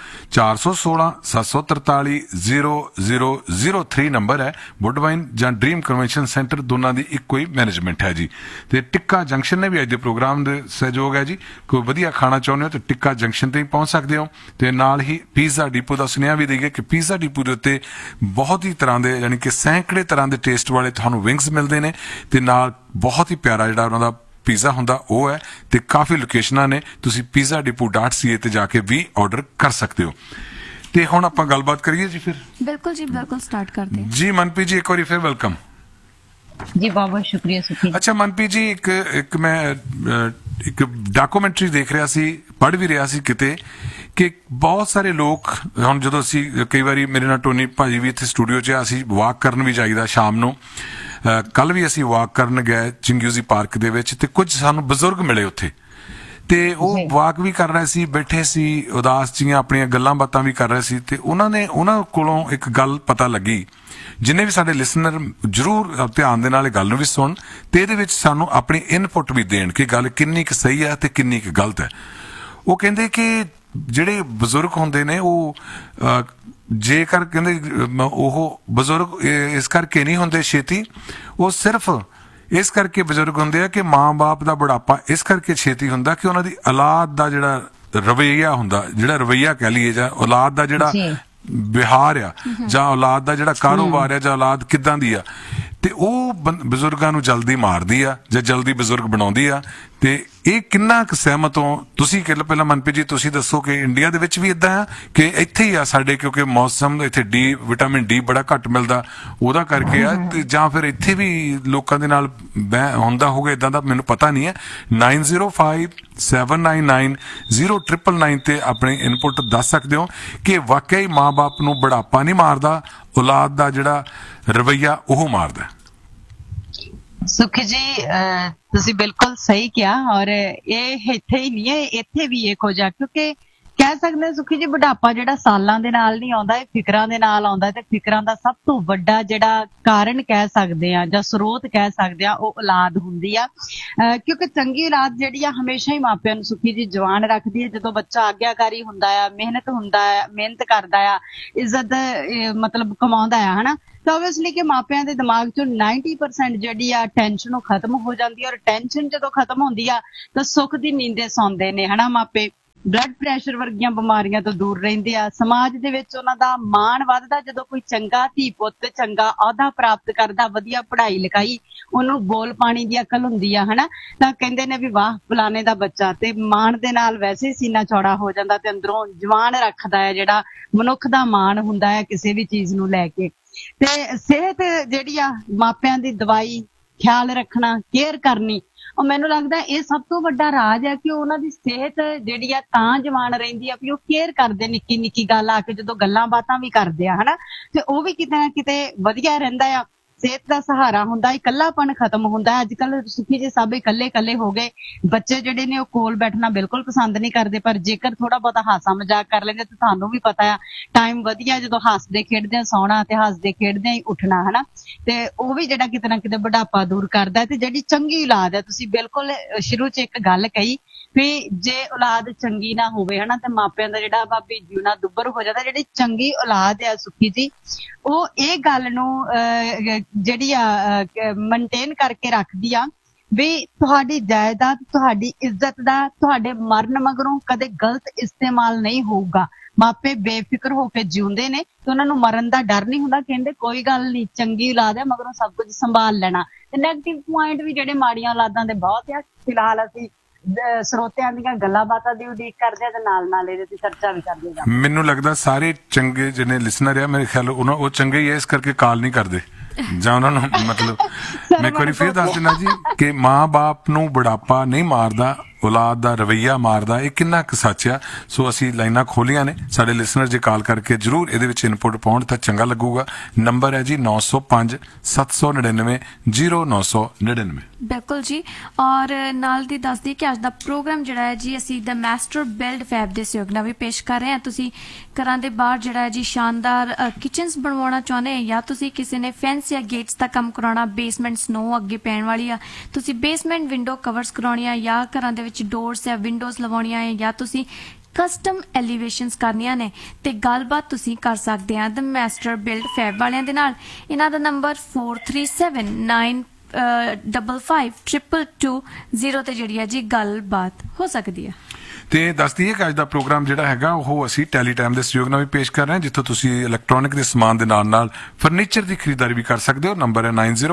416-743-0003 ਨੰਬਰ ਹੈ। ਵੁੱਡਵਾਈਨ ਜਾਂ ਡ੍ਰੀਮ ਕਨਵੈਨਸ਼ਨ ਸੈਂਟਰ ਦੋਨਾਂ ਦੀ ਇੱਕੋ ਹੀ ਮੈਨੇਜਮੈਂਟ ਹੈ ਜੀ। ਤੇ ਟਿੱਕਾ ਜੰਕਸ਼ਨ ਨੇ ਵੀ ਅੱਜ ਦੇ ਪ੍ਰੋਗਰਾਮ ਦੇ ਸਹਿਯੋਗ ਹੈ ਜੀ। ਕੋਈ ਵਧੀਆ ਖਾਣਾ ਚਾਹੁੰਦੇ ਹੋ ਤਾਂ ਟਿੱਕਾ ਜੰਕਸ਼ਨ ਤੇ ਹੀ ਪਹੁੰਚ ਸਕਦੇ ਹੋ। ਤੇ ਨਾਲ ਹੀ ਪੀਜ਼ਾ ਡਿਪੋ ਦਾ ਸੁਨੇਹਾ ਵੀ ਦੇਈਏ ਕਿ ਪੀਜ਼ਾ ਡਿਪੋ ਦੇ ਉੱਤੇ ਬਹੁਤ ਹੀ ਤਰ੍ਹਾਂ ਦੇ, ਯਾਨੀ ਕਿ ਸੈਂਕੜੇ ਤਰ੍ਹਾਂ ਦੇ ਟੇਸਟ ਵਾਲੇ ਤੁਹਾਨੂੰ ਵਿੰਗਸ ਮਿਲਦੇ ਨੇ, ਤੇ ਨਾਲ ਬਹੁਤ ਹੀ ਪਿਆਰਾ ਜਿਹੜਾ ਉਹਨਾਂ ਦਾ ਪੀਜ਼ਾ ਹੁੰਦਾ ਉਹ ਹੈ। ਤੇ ਕਾਫੀ ਲੋਕੇਸ਼ਨਾਂ ਨੇ, ਤੁਸੀਂ pizzadepot.ca ਤੇ ਜਾ ਕੇ ਵੀ ਆਰਡਰ ਕਰ ਸਕਦੇ ਹੋ। ਤੇ ਹੁਣ ਆਪਾਂ ਗੱਲਬਾਤ ਕਰੀਏ ਜੀ ਫਿਰ। ਬਿਲਕੁਲ ਜੀ, ਬਿਲਕੁਲ ਸਟਾਰਟ ਕਰਦੇ ਜੀ। ਮਨਪ੍ਰੀਤ ਜੀ ਇੱਕ ਵਾਰੀ ਫਿਰ ਵੈਲਕਮ ਜੀ। ਬਹੁਤ ਬਹੁਤ ਸ਼ੁਕਰੀਆ ਸੁਖੀ। ਅੱਛਾ ਮਨਪ੍ਰੀਤ ਜੀ, ਇੱਕ ਮੈਂ ਇੱਕ ਡਾਕੂਮੈਂਟਰੀ ਦੇਖ ਰਿਹਾ ਸੀ, ਪੜ੍ਹ ਵੀ ਰਿਹਾ ਸੀ ਕਿਤੇ, ਕਿ ਬਹੁਤ ਸਾਰੇ ਲੋਕ, ਹੁਣ ਜਦੋਂ ਅਸੀਂ ਕਈ ਵਾਰੀ ਮੇਰੇ ਨਾਲ ਟੋਨੀ ਭਾਜੀ ਵੀ ਇੱਥੇ ਸਟੂਡੀਓ 'ਚ, ਅਸੀਂ ਵਾਕ ਕਰਨ ਵੀ ਜਾਈਦਾ ਸ਼ਾਮ ਨੂੰ। ਕੱਲ ਵੀ ਅਸੀਂ ਵਾਕ ਕਰਨ ਗਏ ਚਿੰਗਿਊਜ਼ੀ ਪਾਰਕ ਦੇ ਵਿੱਚ, ਤੇ ਕੁਝ ਸਾਨੂੰ ਬਜ਼ੁਰਗ ਮਿਲੇ ਉੱਥੇ, ਤੇ ਉਹ ਵਾਕ ਵੀ ਕਰ ਰਹੇ ਸੀ, ਬੈਠੇ ਸੀ, ਉਦਾਸ ਜੀਆਂ ਆਪਣੀਆਂ ਗੱਲਾਂ ਬਾਤਾਂ ਵੀ ਕਰ ਰਹੇ ਸੀ। ਤੇ ਉਹਨਾਂ ਕੋਲੋਂ ਇੱਕ ਗੱਲ ਪਤਾ ਲੱਗੀ, ਜਿੰਨੇ ਵੀ ਸਾਡੇ ਲਿਸਨਰ ਜ਼ਰੂਰ ਧਿਆਨ ਦੇ ਨਾਲ ਇਹ ਗੱਲ ਨੂੰ ਵੀ ਸੁਣ ਤੇ ਇਹਦੇ ਵਿੱਚ ਸਾਨੂੰ ਆਪਣੀ ਇਨਪੁਟ ਵੀ ਦੇਣ ਕਿ ਗੱਲ ਕਿੰਨੀ ਕੁ ਸਹੀ ਹੈ ਤੇ ਕਿੰਨੀ ਕੁ ਗਲਤ ਹੈ। ਉਹ ਕਹਿੰਦੇ ਕਿ ਜਿਹੜੇ ਬਜ਼ੁਰਗ ਹੁੰਦੇ ਨੇ ਉਹ ਜੇਕਰ ਕਹਿੰਦੇ ਉਹ ਬਜ਼ੁਰਗ ਇਸ ਕਰਕੇ ਨਹੀਂ ਹੁੰਦੇ ਛੇਤੀ, ਉਹ ਸਿਰਫ ਇਸ ਕਰਕੇ ਬਜ਼ੁਰਗ ਹੁੰਦੇ ਆ ਕਿ ਮਾਂ-ਬਾਪ ਦਾ ਬੁਢਾਪਾ ਇਸ ਕਰਕੇ ਛੇਤੀ ਹੁੰਦਾ ਕਿ ਉਹਨਾਂ ਦੀ ਔਲਾਦ ਦਾ ਜਿਹੜਾ ਰਵੱਈਆ ਹੁੰਦਾ, ਜਿਹੜਾ ਰਵੱਈਆ ਕਹਿ ਲਈਏ, ਜਾਂ ਔਲਾਦ ਦਾ ਜਿਹੜਾ ਵਿਹਾਰ ਆ, ਜਾਂ ਔਲਾਦ ਦਾ ਜਿਹੜਾ ਕਾਰੋਬਾਰ ਆ, ਜਾਂ ਔਲਾਦ ਕਿੱਦਾਂ ਦੀ ਆ, ਤੇ ਉਹ ਬਜ਼ੁਰਗਾਂ ਨੂੰ ਜਲਦੀ ਮਾਰਦੀ ਆ ਜਾਂ ਜਲਦੀ ਬਜ਼ੁਰਗ ਬਣਾਉਂਦੀ ਆ। ਤੇ ਇਹ ਕਿੰਨਾ ਕੁ ਸਹਿਮਤ ਹੋ ਤੁਸੀਂ? ਪਹਿਲਾਂ ਮਨਪ੍ਰੀਤ ਜੀ ਤੁਸੀਂ ਦੱਸੋ ਕਿ ਇੰਡੀਆ ਦੇ ਵਿੱਚ ਵੀ ਇਦਾਂ ਆ ਕਿ ਇੱਥੇ ਹੀ ਆ ਸਾਡੇ, ਕਿਉਂਕਿ ਮੌਸਮ ਇੱਥੇ ਵਿਟਾਮਿਨ ਡੀ ਬੜਾ ਘੱਟ ਮਿਲਦਾ, ਉਹਦਾ ਕਰਕੇ ਆ, ਜਾਂ ਫਿਰ ਇੱਥੇ ਵੀ ਲੋਕਾਂ ਦੇ ਨਾਲ ਹੁੰਦਾ ਹੋਊਗਾ ਇਦਾਂ ਦਾ, ਮੈਨੂੰ ਪਤਾ ਨਹੀਂ ਹੈ। 9057990999 ਤੇ ਆਪਣੀ ਇਨਪੁਟ ਦੱਸ ਸਕਦੇ ਹੋ ਕਿ ਵਾਕਈ ਮਾਂ-ਬਾਪ ਨੂੰ ਬੁਢਾਪਾ ਨਹੀਂ ਮਾਰਦਾ, ਔਲਾਦ ਦਾ ਜਿਹੜਾ ਰਵੱਈਆ ਉਹ ਮਾਰਦਾ। ਸੁਖੀ ਜੀ ਤੁਸੀਂ ਬਿਲਕੁਲ ਸਹੀ ਕਿਹਾ, ਔਰ ਇਹ ਇੱਥੇ ਹੀ ਨਹੀਂ ਹੈ, ਇੱਥੇ ਵੀ ਇਹੋ ਜਿਹਾ, ਕਿਉਂਕਿ ਕਹਿ ਸਕਦੇ ਹਾਂ ਸੁਖੀ ਜੀ, ਬੁਢਾਪਾ ਜਿਹੜਾ ਸਾਲਾਂ ਦੇ ਨਾਲ ਨਹੀਂ ਆਉਂਦਾ, ਇਹ ਫਿਕਰਾਂ ਦੇ ਨਾਲ ਆਉਂਦਾ। ਤੇ ਫਿਕਰਾਂ ਦਾ ਸਭ ਤੋਂ ਵੱਡਾ ਜਿਹੜਾ ਕਾਰਨ ਕਹਿ ਸਕਦੇ ਆ ਜਾਂ ਸਰੋਤ ਕਹਿ ਸਕਦੇ ਆ, ਉਹ ਔਲਾਦ ਹੁੰਦੀ ਆ। ਕਿਉਂਕਿ ਚੰਗੀ ਔਲਾਦ ਜਿਹੜੀ ਆ ਹਮੇਸ਼ਾ ਹੀ ਮਾਪਿਆਂ ਨੂੰ ਸੁਖੀ ਜੀ ਜਵਾਨ ਰੱਖਦੀ ਹੈ। ਜਦੋਂ ਬੱਚਾ ਆਗਿਆਕਾਰੀ ਹੁੰਦਾ ਆ, ਮਿਹਨਤ ਕਰਦਾ ਆ, ਇੱਜ਼ਤ ਮਤਲਬ ਕਮਾਉਂਦਾ ਆ, ਹਨਾ, ਤਾਂ ਓਬਵੀਅਸਲੀ ਕਿ ਮਾਪਿਆਂ ਦੇ ਦਿਮਾਗ ਚੋਂ 90% ਜਿਹੜੀ ਆ ਟੈਨਸ਼ਨ ਉਹ ਖਤਮ ਹੋ ਜਾਂਦੀ ਹੈ। ਔਰ ਟੈਨਸ਼ਨ ਜਦੋਂ ਖਤਮ ਹੁੰਦੀ ਆ ਤਾਂ ਸੁੱਖ ਦੀ ਨੀਂਦੇ ਸੌਂਦੇ ਨੇ, ਹਨਾ ਮਾਪੇ। ਬਲੱਡ ਪ੍ਰੈਸ਼ਰ ਵਰਗੀਆਂ ਬਿਮਾਰੀਆਂ ਤੋਂ ਦੂਰ ਰਹਿੰਦੇ ਆ। ਸਮਾਜ ਦੇ ਵਿੱਚ ਉਹਨਾਂ ਦਾ ਮਾਣ ਵੱਧਦਾ ਜਦੋਂ ਕੋਈ ਚੰਗਾ ਧੀ ਪੁੱਤ ਚੰਗਾ ਅਹੁਦਾ ਪ੍ਰਾਪਤ ਕਰਦਾ, ਵਧੀਆ ਪੜ੍ਹਾਈ ਲਿਖਾਈ, ਉਹਨੂੰ ਬੋਲ ਪਾਣੀ ਦੀ ਅਕਲ ਹੁੰਦੀ ਆ, ਹਨਾ, ਤਾਂ ਕਹਿੰਦੇ ਨੇ ਵੀ ਵਾਹ ਫਲਾਣੇ ਦਾ ਬੱਚਾ। ਤੇ ਮਾਣ ਦੇ ਨਾਲ ਵੈਸੇ ਹੀ ਸੀਨਾ ਚੌੜਾ ਹੋ ਜਾਂਦਾ ਤੇ ਅੰਦਰੋਂ ਜਵਾਨ ਰੱਖਦਾ ਹੈ, ਜਿਹੜਾ ਮਨੁੱਖ ਦਾ ਮਾਣ ਹੁੰਦਾ ਹੈ ਕਿਸੇ ਵੀ ਚੀਜ਼ ਨੂੰ ਲੈ ਕੇ। ਤੇ ਸਿਹਤ ਜਿਹੜੀ ਆ, ਮਾਪਿਆਂ ਦੀ ਦਵਾਈ, ਖਿਆਲ ਰੱਖਣਾ, ਕੇਅਰ ਕਰਨੀ, ਉਹ ਮੈਨੂੰ ਲੱਗਦਾ ਇਹ ਸਭ ਤੋਂ ਵੱਡਾ ਰਾਜ ਹੈ ਕਿ ਉਹਨਾਂ ਦੀ ਸਿਹਤ ਜਿਹੜੀ ਆ ਤਾਂ ਜਵਾਨ ਰਹਿੰਦੀ ਆ ਵੀ ਉਹ ਕੇਅਰ ਕਰਦੇ, ਨਿੱਕੀ ਨਿੱਕੀ ਗੱਲ ਆ ਕੇ ਜਦੋਂ ਗੱਲਾਂ ਬਾਤਾਂ ਵੀ ਕਰਦੇ ਆ, ਹਨਾ, ਤੇ ਉਹ ਵੀ ਕਿਤੇ ਨਾ ਕਿਤੇ ਵਧੀਆ ਰਹਿੰਦਾ ਆ। ਸਿਹਤ ਦਾ ਸਹਾਰਾ ਹੁੰਦਾ, ਇਕੱਲਾਪਣ ਖਤਮ ਹੁੰਦਾ। ਅੱਜ ਕੱਲ ਸੁਖੀ ਜੀ ਸਭ ਇਕੱਲੇ ਹੋ ਗਏ। ਬੱਚੇ ਜਿਹੜੇ ਨੇ ਉਹ ਕੋਲ ਬੈਠਣਾ ਬਿਲਕੁਲ ਪਸੰਦ ਨਹੀਂ ਕਰਦੇ, ਪਰ ਜੇਕਰ ਥੋੜਾ ਬਹੁਤਾ ਹਾਸਾ ਮਜ਼ਾਕ ਕਰ ਲੈਂਦੇ ਤਾਂ ਤੁਹਾਨੂੰ ਵੀ ਪਤਾ ਆ ਟਾਈਮ ਵਧੀਆ ਜਦੋਂ ਹੱਸਦੇ ਖੇਡਦੇ ਆ ਸੌਣਾ ਤੇ ਹੱਸਦੇ ਖੇਡਦੇ ਹੀ ਉੱਠਣਾ, ਹਨਾ, ਤੇ ਉਹ ਵੀ ਜਿਹੜਾ ਕਿਤੇ ਨਾ ਕਿਤੇ ਬੁਢਾਪਾ ਦੂਰ ਕਰਦਾ। ਤੇ ਜਿਹੜੀ ਚੰਗੀ ਔਲਾਦ ਹੈ, ਤੁਸੀਂ ਬਿਲਕੁਲ ਸ਼ੁਰੂ 'ਚ ਇੱਕ ਗੱਲ ਕਹੀ ਵੀ ਜੇ ਔਲਾਦ ਚੰਗੀ ਨਾ ਹੋਵੇ, ਹਨਾ, ਤੇ ਮਾਪਿਆਂ ਦਾ ਜਿਹੜਾ ਭਾਬੀ ਜਿਉਣਾ ਦੁੱਬਰ ਹੋ ਜਾਂਦਾ। ਜਿਹੜੀ ਚੰਗੀ ਔਲਾਦ ਆ ਸੁਖੀ ਜੀ, ਉਹ ਇਹ ਗੱਲ ਨੂੰ ਜਿਹੜੀ ਆ ਮੇਨਟੇਨ ਕਰਕੇ ਰੱਖਦੀ ਆ ਵੀ ਤੁਹਾਡੀ ਜਾਇਦਾਦ, ਤੁਹਾਡੀ ਇੱਜ਼ਤ ਦਾ ਤੁਹਾਡੇ ਮਰਨ ਮਗਰੋਂ ਕਦੇ ਗਲਤ ਇਸਤੇਮਾਲ ਨਹੀਂ ਹੋਊਗਾ। ਮਾਪੇ ਬੇਫਿਕਰ ਹੋ ਕੇ ਜਿਉਂਦੇ ਨੇ ਤੇ ਉਹਨਾਂ ਨੂੰ ਮਰਨ ਦਾ ਡਰ ਨਹੀਂ ਹੁੰਦਾ। ਕਹਿੰਦੇ ਕੋਈ ਗੱਲ ਨਹੀਂ, ਚੰਗੀ ਔਲਾਦ ਹੈ, ਮਗਰੋਂ ਸਭ ਕੁਝ ਸੰਭਾਲ ਲੈਣਾ। ਤੇ ਨੈਗੇਟਿਵ ਪੁਆਇੰਟ ਵੀ ਜਿਹੜੇ ਮਾੜੀਆਂ ਔਲਾਦਾਂ ਦੇ ਬਹੁਤ ਆ। ਫਿਲਹਾਲ ਅਸੀਂ ਸਰੋਤਿਆਂ ਦੀਆਂ ਗੱਲਾਂ ਬਾਤਾਂ ਦੀ ਉਡੀਕ ਕਰਦੇ ਆ ਤੇ ਨਾਲ ਇਹਦੇ ਤੇ ਚਰਚਾ ਵੀ ਕਰਦੇ ਆ। ਮੈਨੂੰ ਲੱਗਦਾ ਸਾਰੇ ਚੰਗੇ ਜਿਹਨੇ ਲਿਸਨਰ ਆ, ਮੇਰੇ ਖਿਆਲ ਉਹ ਚੰਗੇ ਹੀ ਆ, ਇਸ ਕਰਕੇ ਕਾਲ ਨਹੀਂ ਕਰਦੇ ਜਾਂ ਉਹਨਾਂ ਨੂੰ ਮਤਲਬ ਮੈਂ ਇੱਕ ਵਾਰੀ ਫਿਰ ਦੱਸ ਦਿੰਦਾ ਜੀ ਕਿ ਮਾਂ ਬਾਪ ਨੂੰ ਬੁਢਾਪਾ ਨਹੀਂ ਮਾਰਦਾ, ਔਲਾਦ ਦਾ ਰਵੱਈਆ ਮਾਰਦਾ। ਇਹ ਕਿੰਨਾ ਕੁ ਸੱਚ ਆ। ਸੋ ਅਸੀਂ ਲਾਈਨਾਂ ਖੋਲੀਆਂ ਨੇ, ਸਾਡੇ ਲਿਸਨਰ ਜੇ ਕਾਲ ਕਰਕੇ ਜਰੂਰ ਇਹਦੇ ਵਿੱਚ ਇਨਪੁਟ ਪਾਉਣ ਤਾਂ ਚੰਗਾ ਲੱਗੂਗਾ। ਨੰਬਰ ਹੈ ਜੀ 905 799 0999। ਬਿਲਕੁਲ ਜੀ। ਔਰ ਨਾਲ ਦੀ ਦੱਸਦੀ ਕਿ ਅੱਜ ਦਾ ਪ੍ਰੋਗਰਾਮ ਜਿਹੜਾ ਹੈ ਜੀ ਅਸੀਂ ਦ ਮਾਸਟਰ ਬਿਲਡ ਫੈਬ ਦੇ ਸਹਿਯੋਗ ਨਾਲ ਵੀ ਪੇਸ਼ ਕਰ ਰਹੇ ਹਾਂ। ਤੁਸੀਂ ਘਰਾਂ ਦੇ ਬਾਹਰ ਜਿਹੜਾ ਹੈ ਜੀ ਸ਼ਾਨਦਾਰ ਕਿਚਨਸ ਬਣਵਾਉਣਾ ਚਾਹੁੰਦੇ ਜਾਂ ਤੁਸੀਂ ਕਿਸੇ ਨੇ ਫੈਂਸ ਜਾਂ ਗੇਟਸ ਦਾ ਕੰਮ ਕਰਾਉਣਾ, ਬੇਸਮੈਂਟ ਸਨੋ ਅੱਗੇ ਪੈਣ ਵਾਲੀ ਆ, ਤੁਸੀਂ ਬੇਸਮੈਂਟ ਵਿੰਡੋ ਕਵਰਸ ਕਰਾਉਣੀਆਂ ਜਾਂ ਘਰਾਂ ਦੇ ਵਿੱਚ ਡੋਰਸ ਜਾਂ ਵਿੰਡੋਜ਼ ਲਵਾਉਣੀਆਂ ਹੈ ਜਾਂ ਤੁਸੀਂ ਕਸਟਮ ਐਲੀਵੇਸ਼ਨਸ ਕਰਨੀਆਂ ਨੇ ਤੇ ਗੱਲਬਾਤ ਤੁਸੀਂ ਕਰ ਸਕਦੇ ਆ ਦ ਮਾਸਟਰ ਬਿਲਡ ਫੈਬ ਵਾਲਿਆਂ ਦੇ ਨਾਲ। ਇਹਨਾਂ ਦਾ ਨੰਬਰ 4379552220 ਤੇ ਜਿਹੜੀ ਹੈ ਜੀ ਗੱਲਬਾਤ ਹੋ ਸਕਦੀ ਹੈ। ਤੇ ਦੱਸਦੀ ਹੈ ਕਿ ਅੱਜ ਦਾ ਪ੍ਰੋਗਰਾਮ ਜਿਹੜਾ ਹੈਗਾ ਉਹ ਅਸੀਂ ਟੈਲੀਟਾਈਮ ਦੇ ਸਹਿਯੋਗ ਨਾਲ ਵੀ ਪੇਸ਼ ਕਰ ਰਹੇ ਹਾਂ, ਜਿੱਥੋਂ ਤੁਸੀਂ ਇਲੈਕਟ੍ਰੋਨਿਕ ਦੇ ਸਮਾਨ ਦੇ ਨਾਲ ਫਰਨੀਚਰ ਦੀ ਖਰੀਦਦਾਰੀ ਵੀ ਕਰ ਸਕਦੇ ਹੋ। ਨੰਬਰ ਹੈ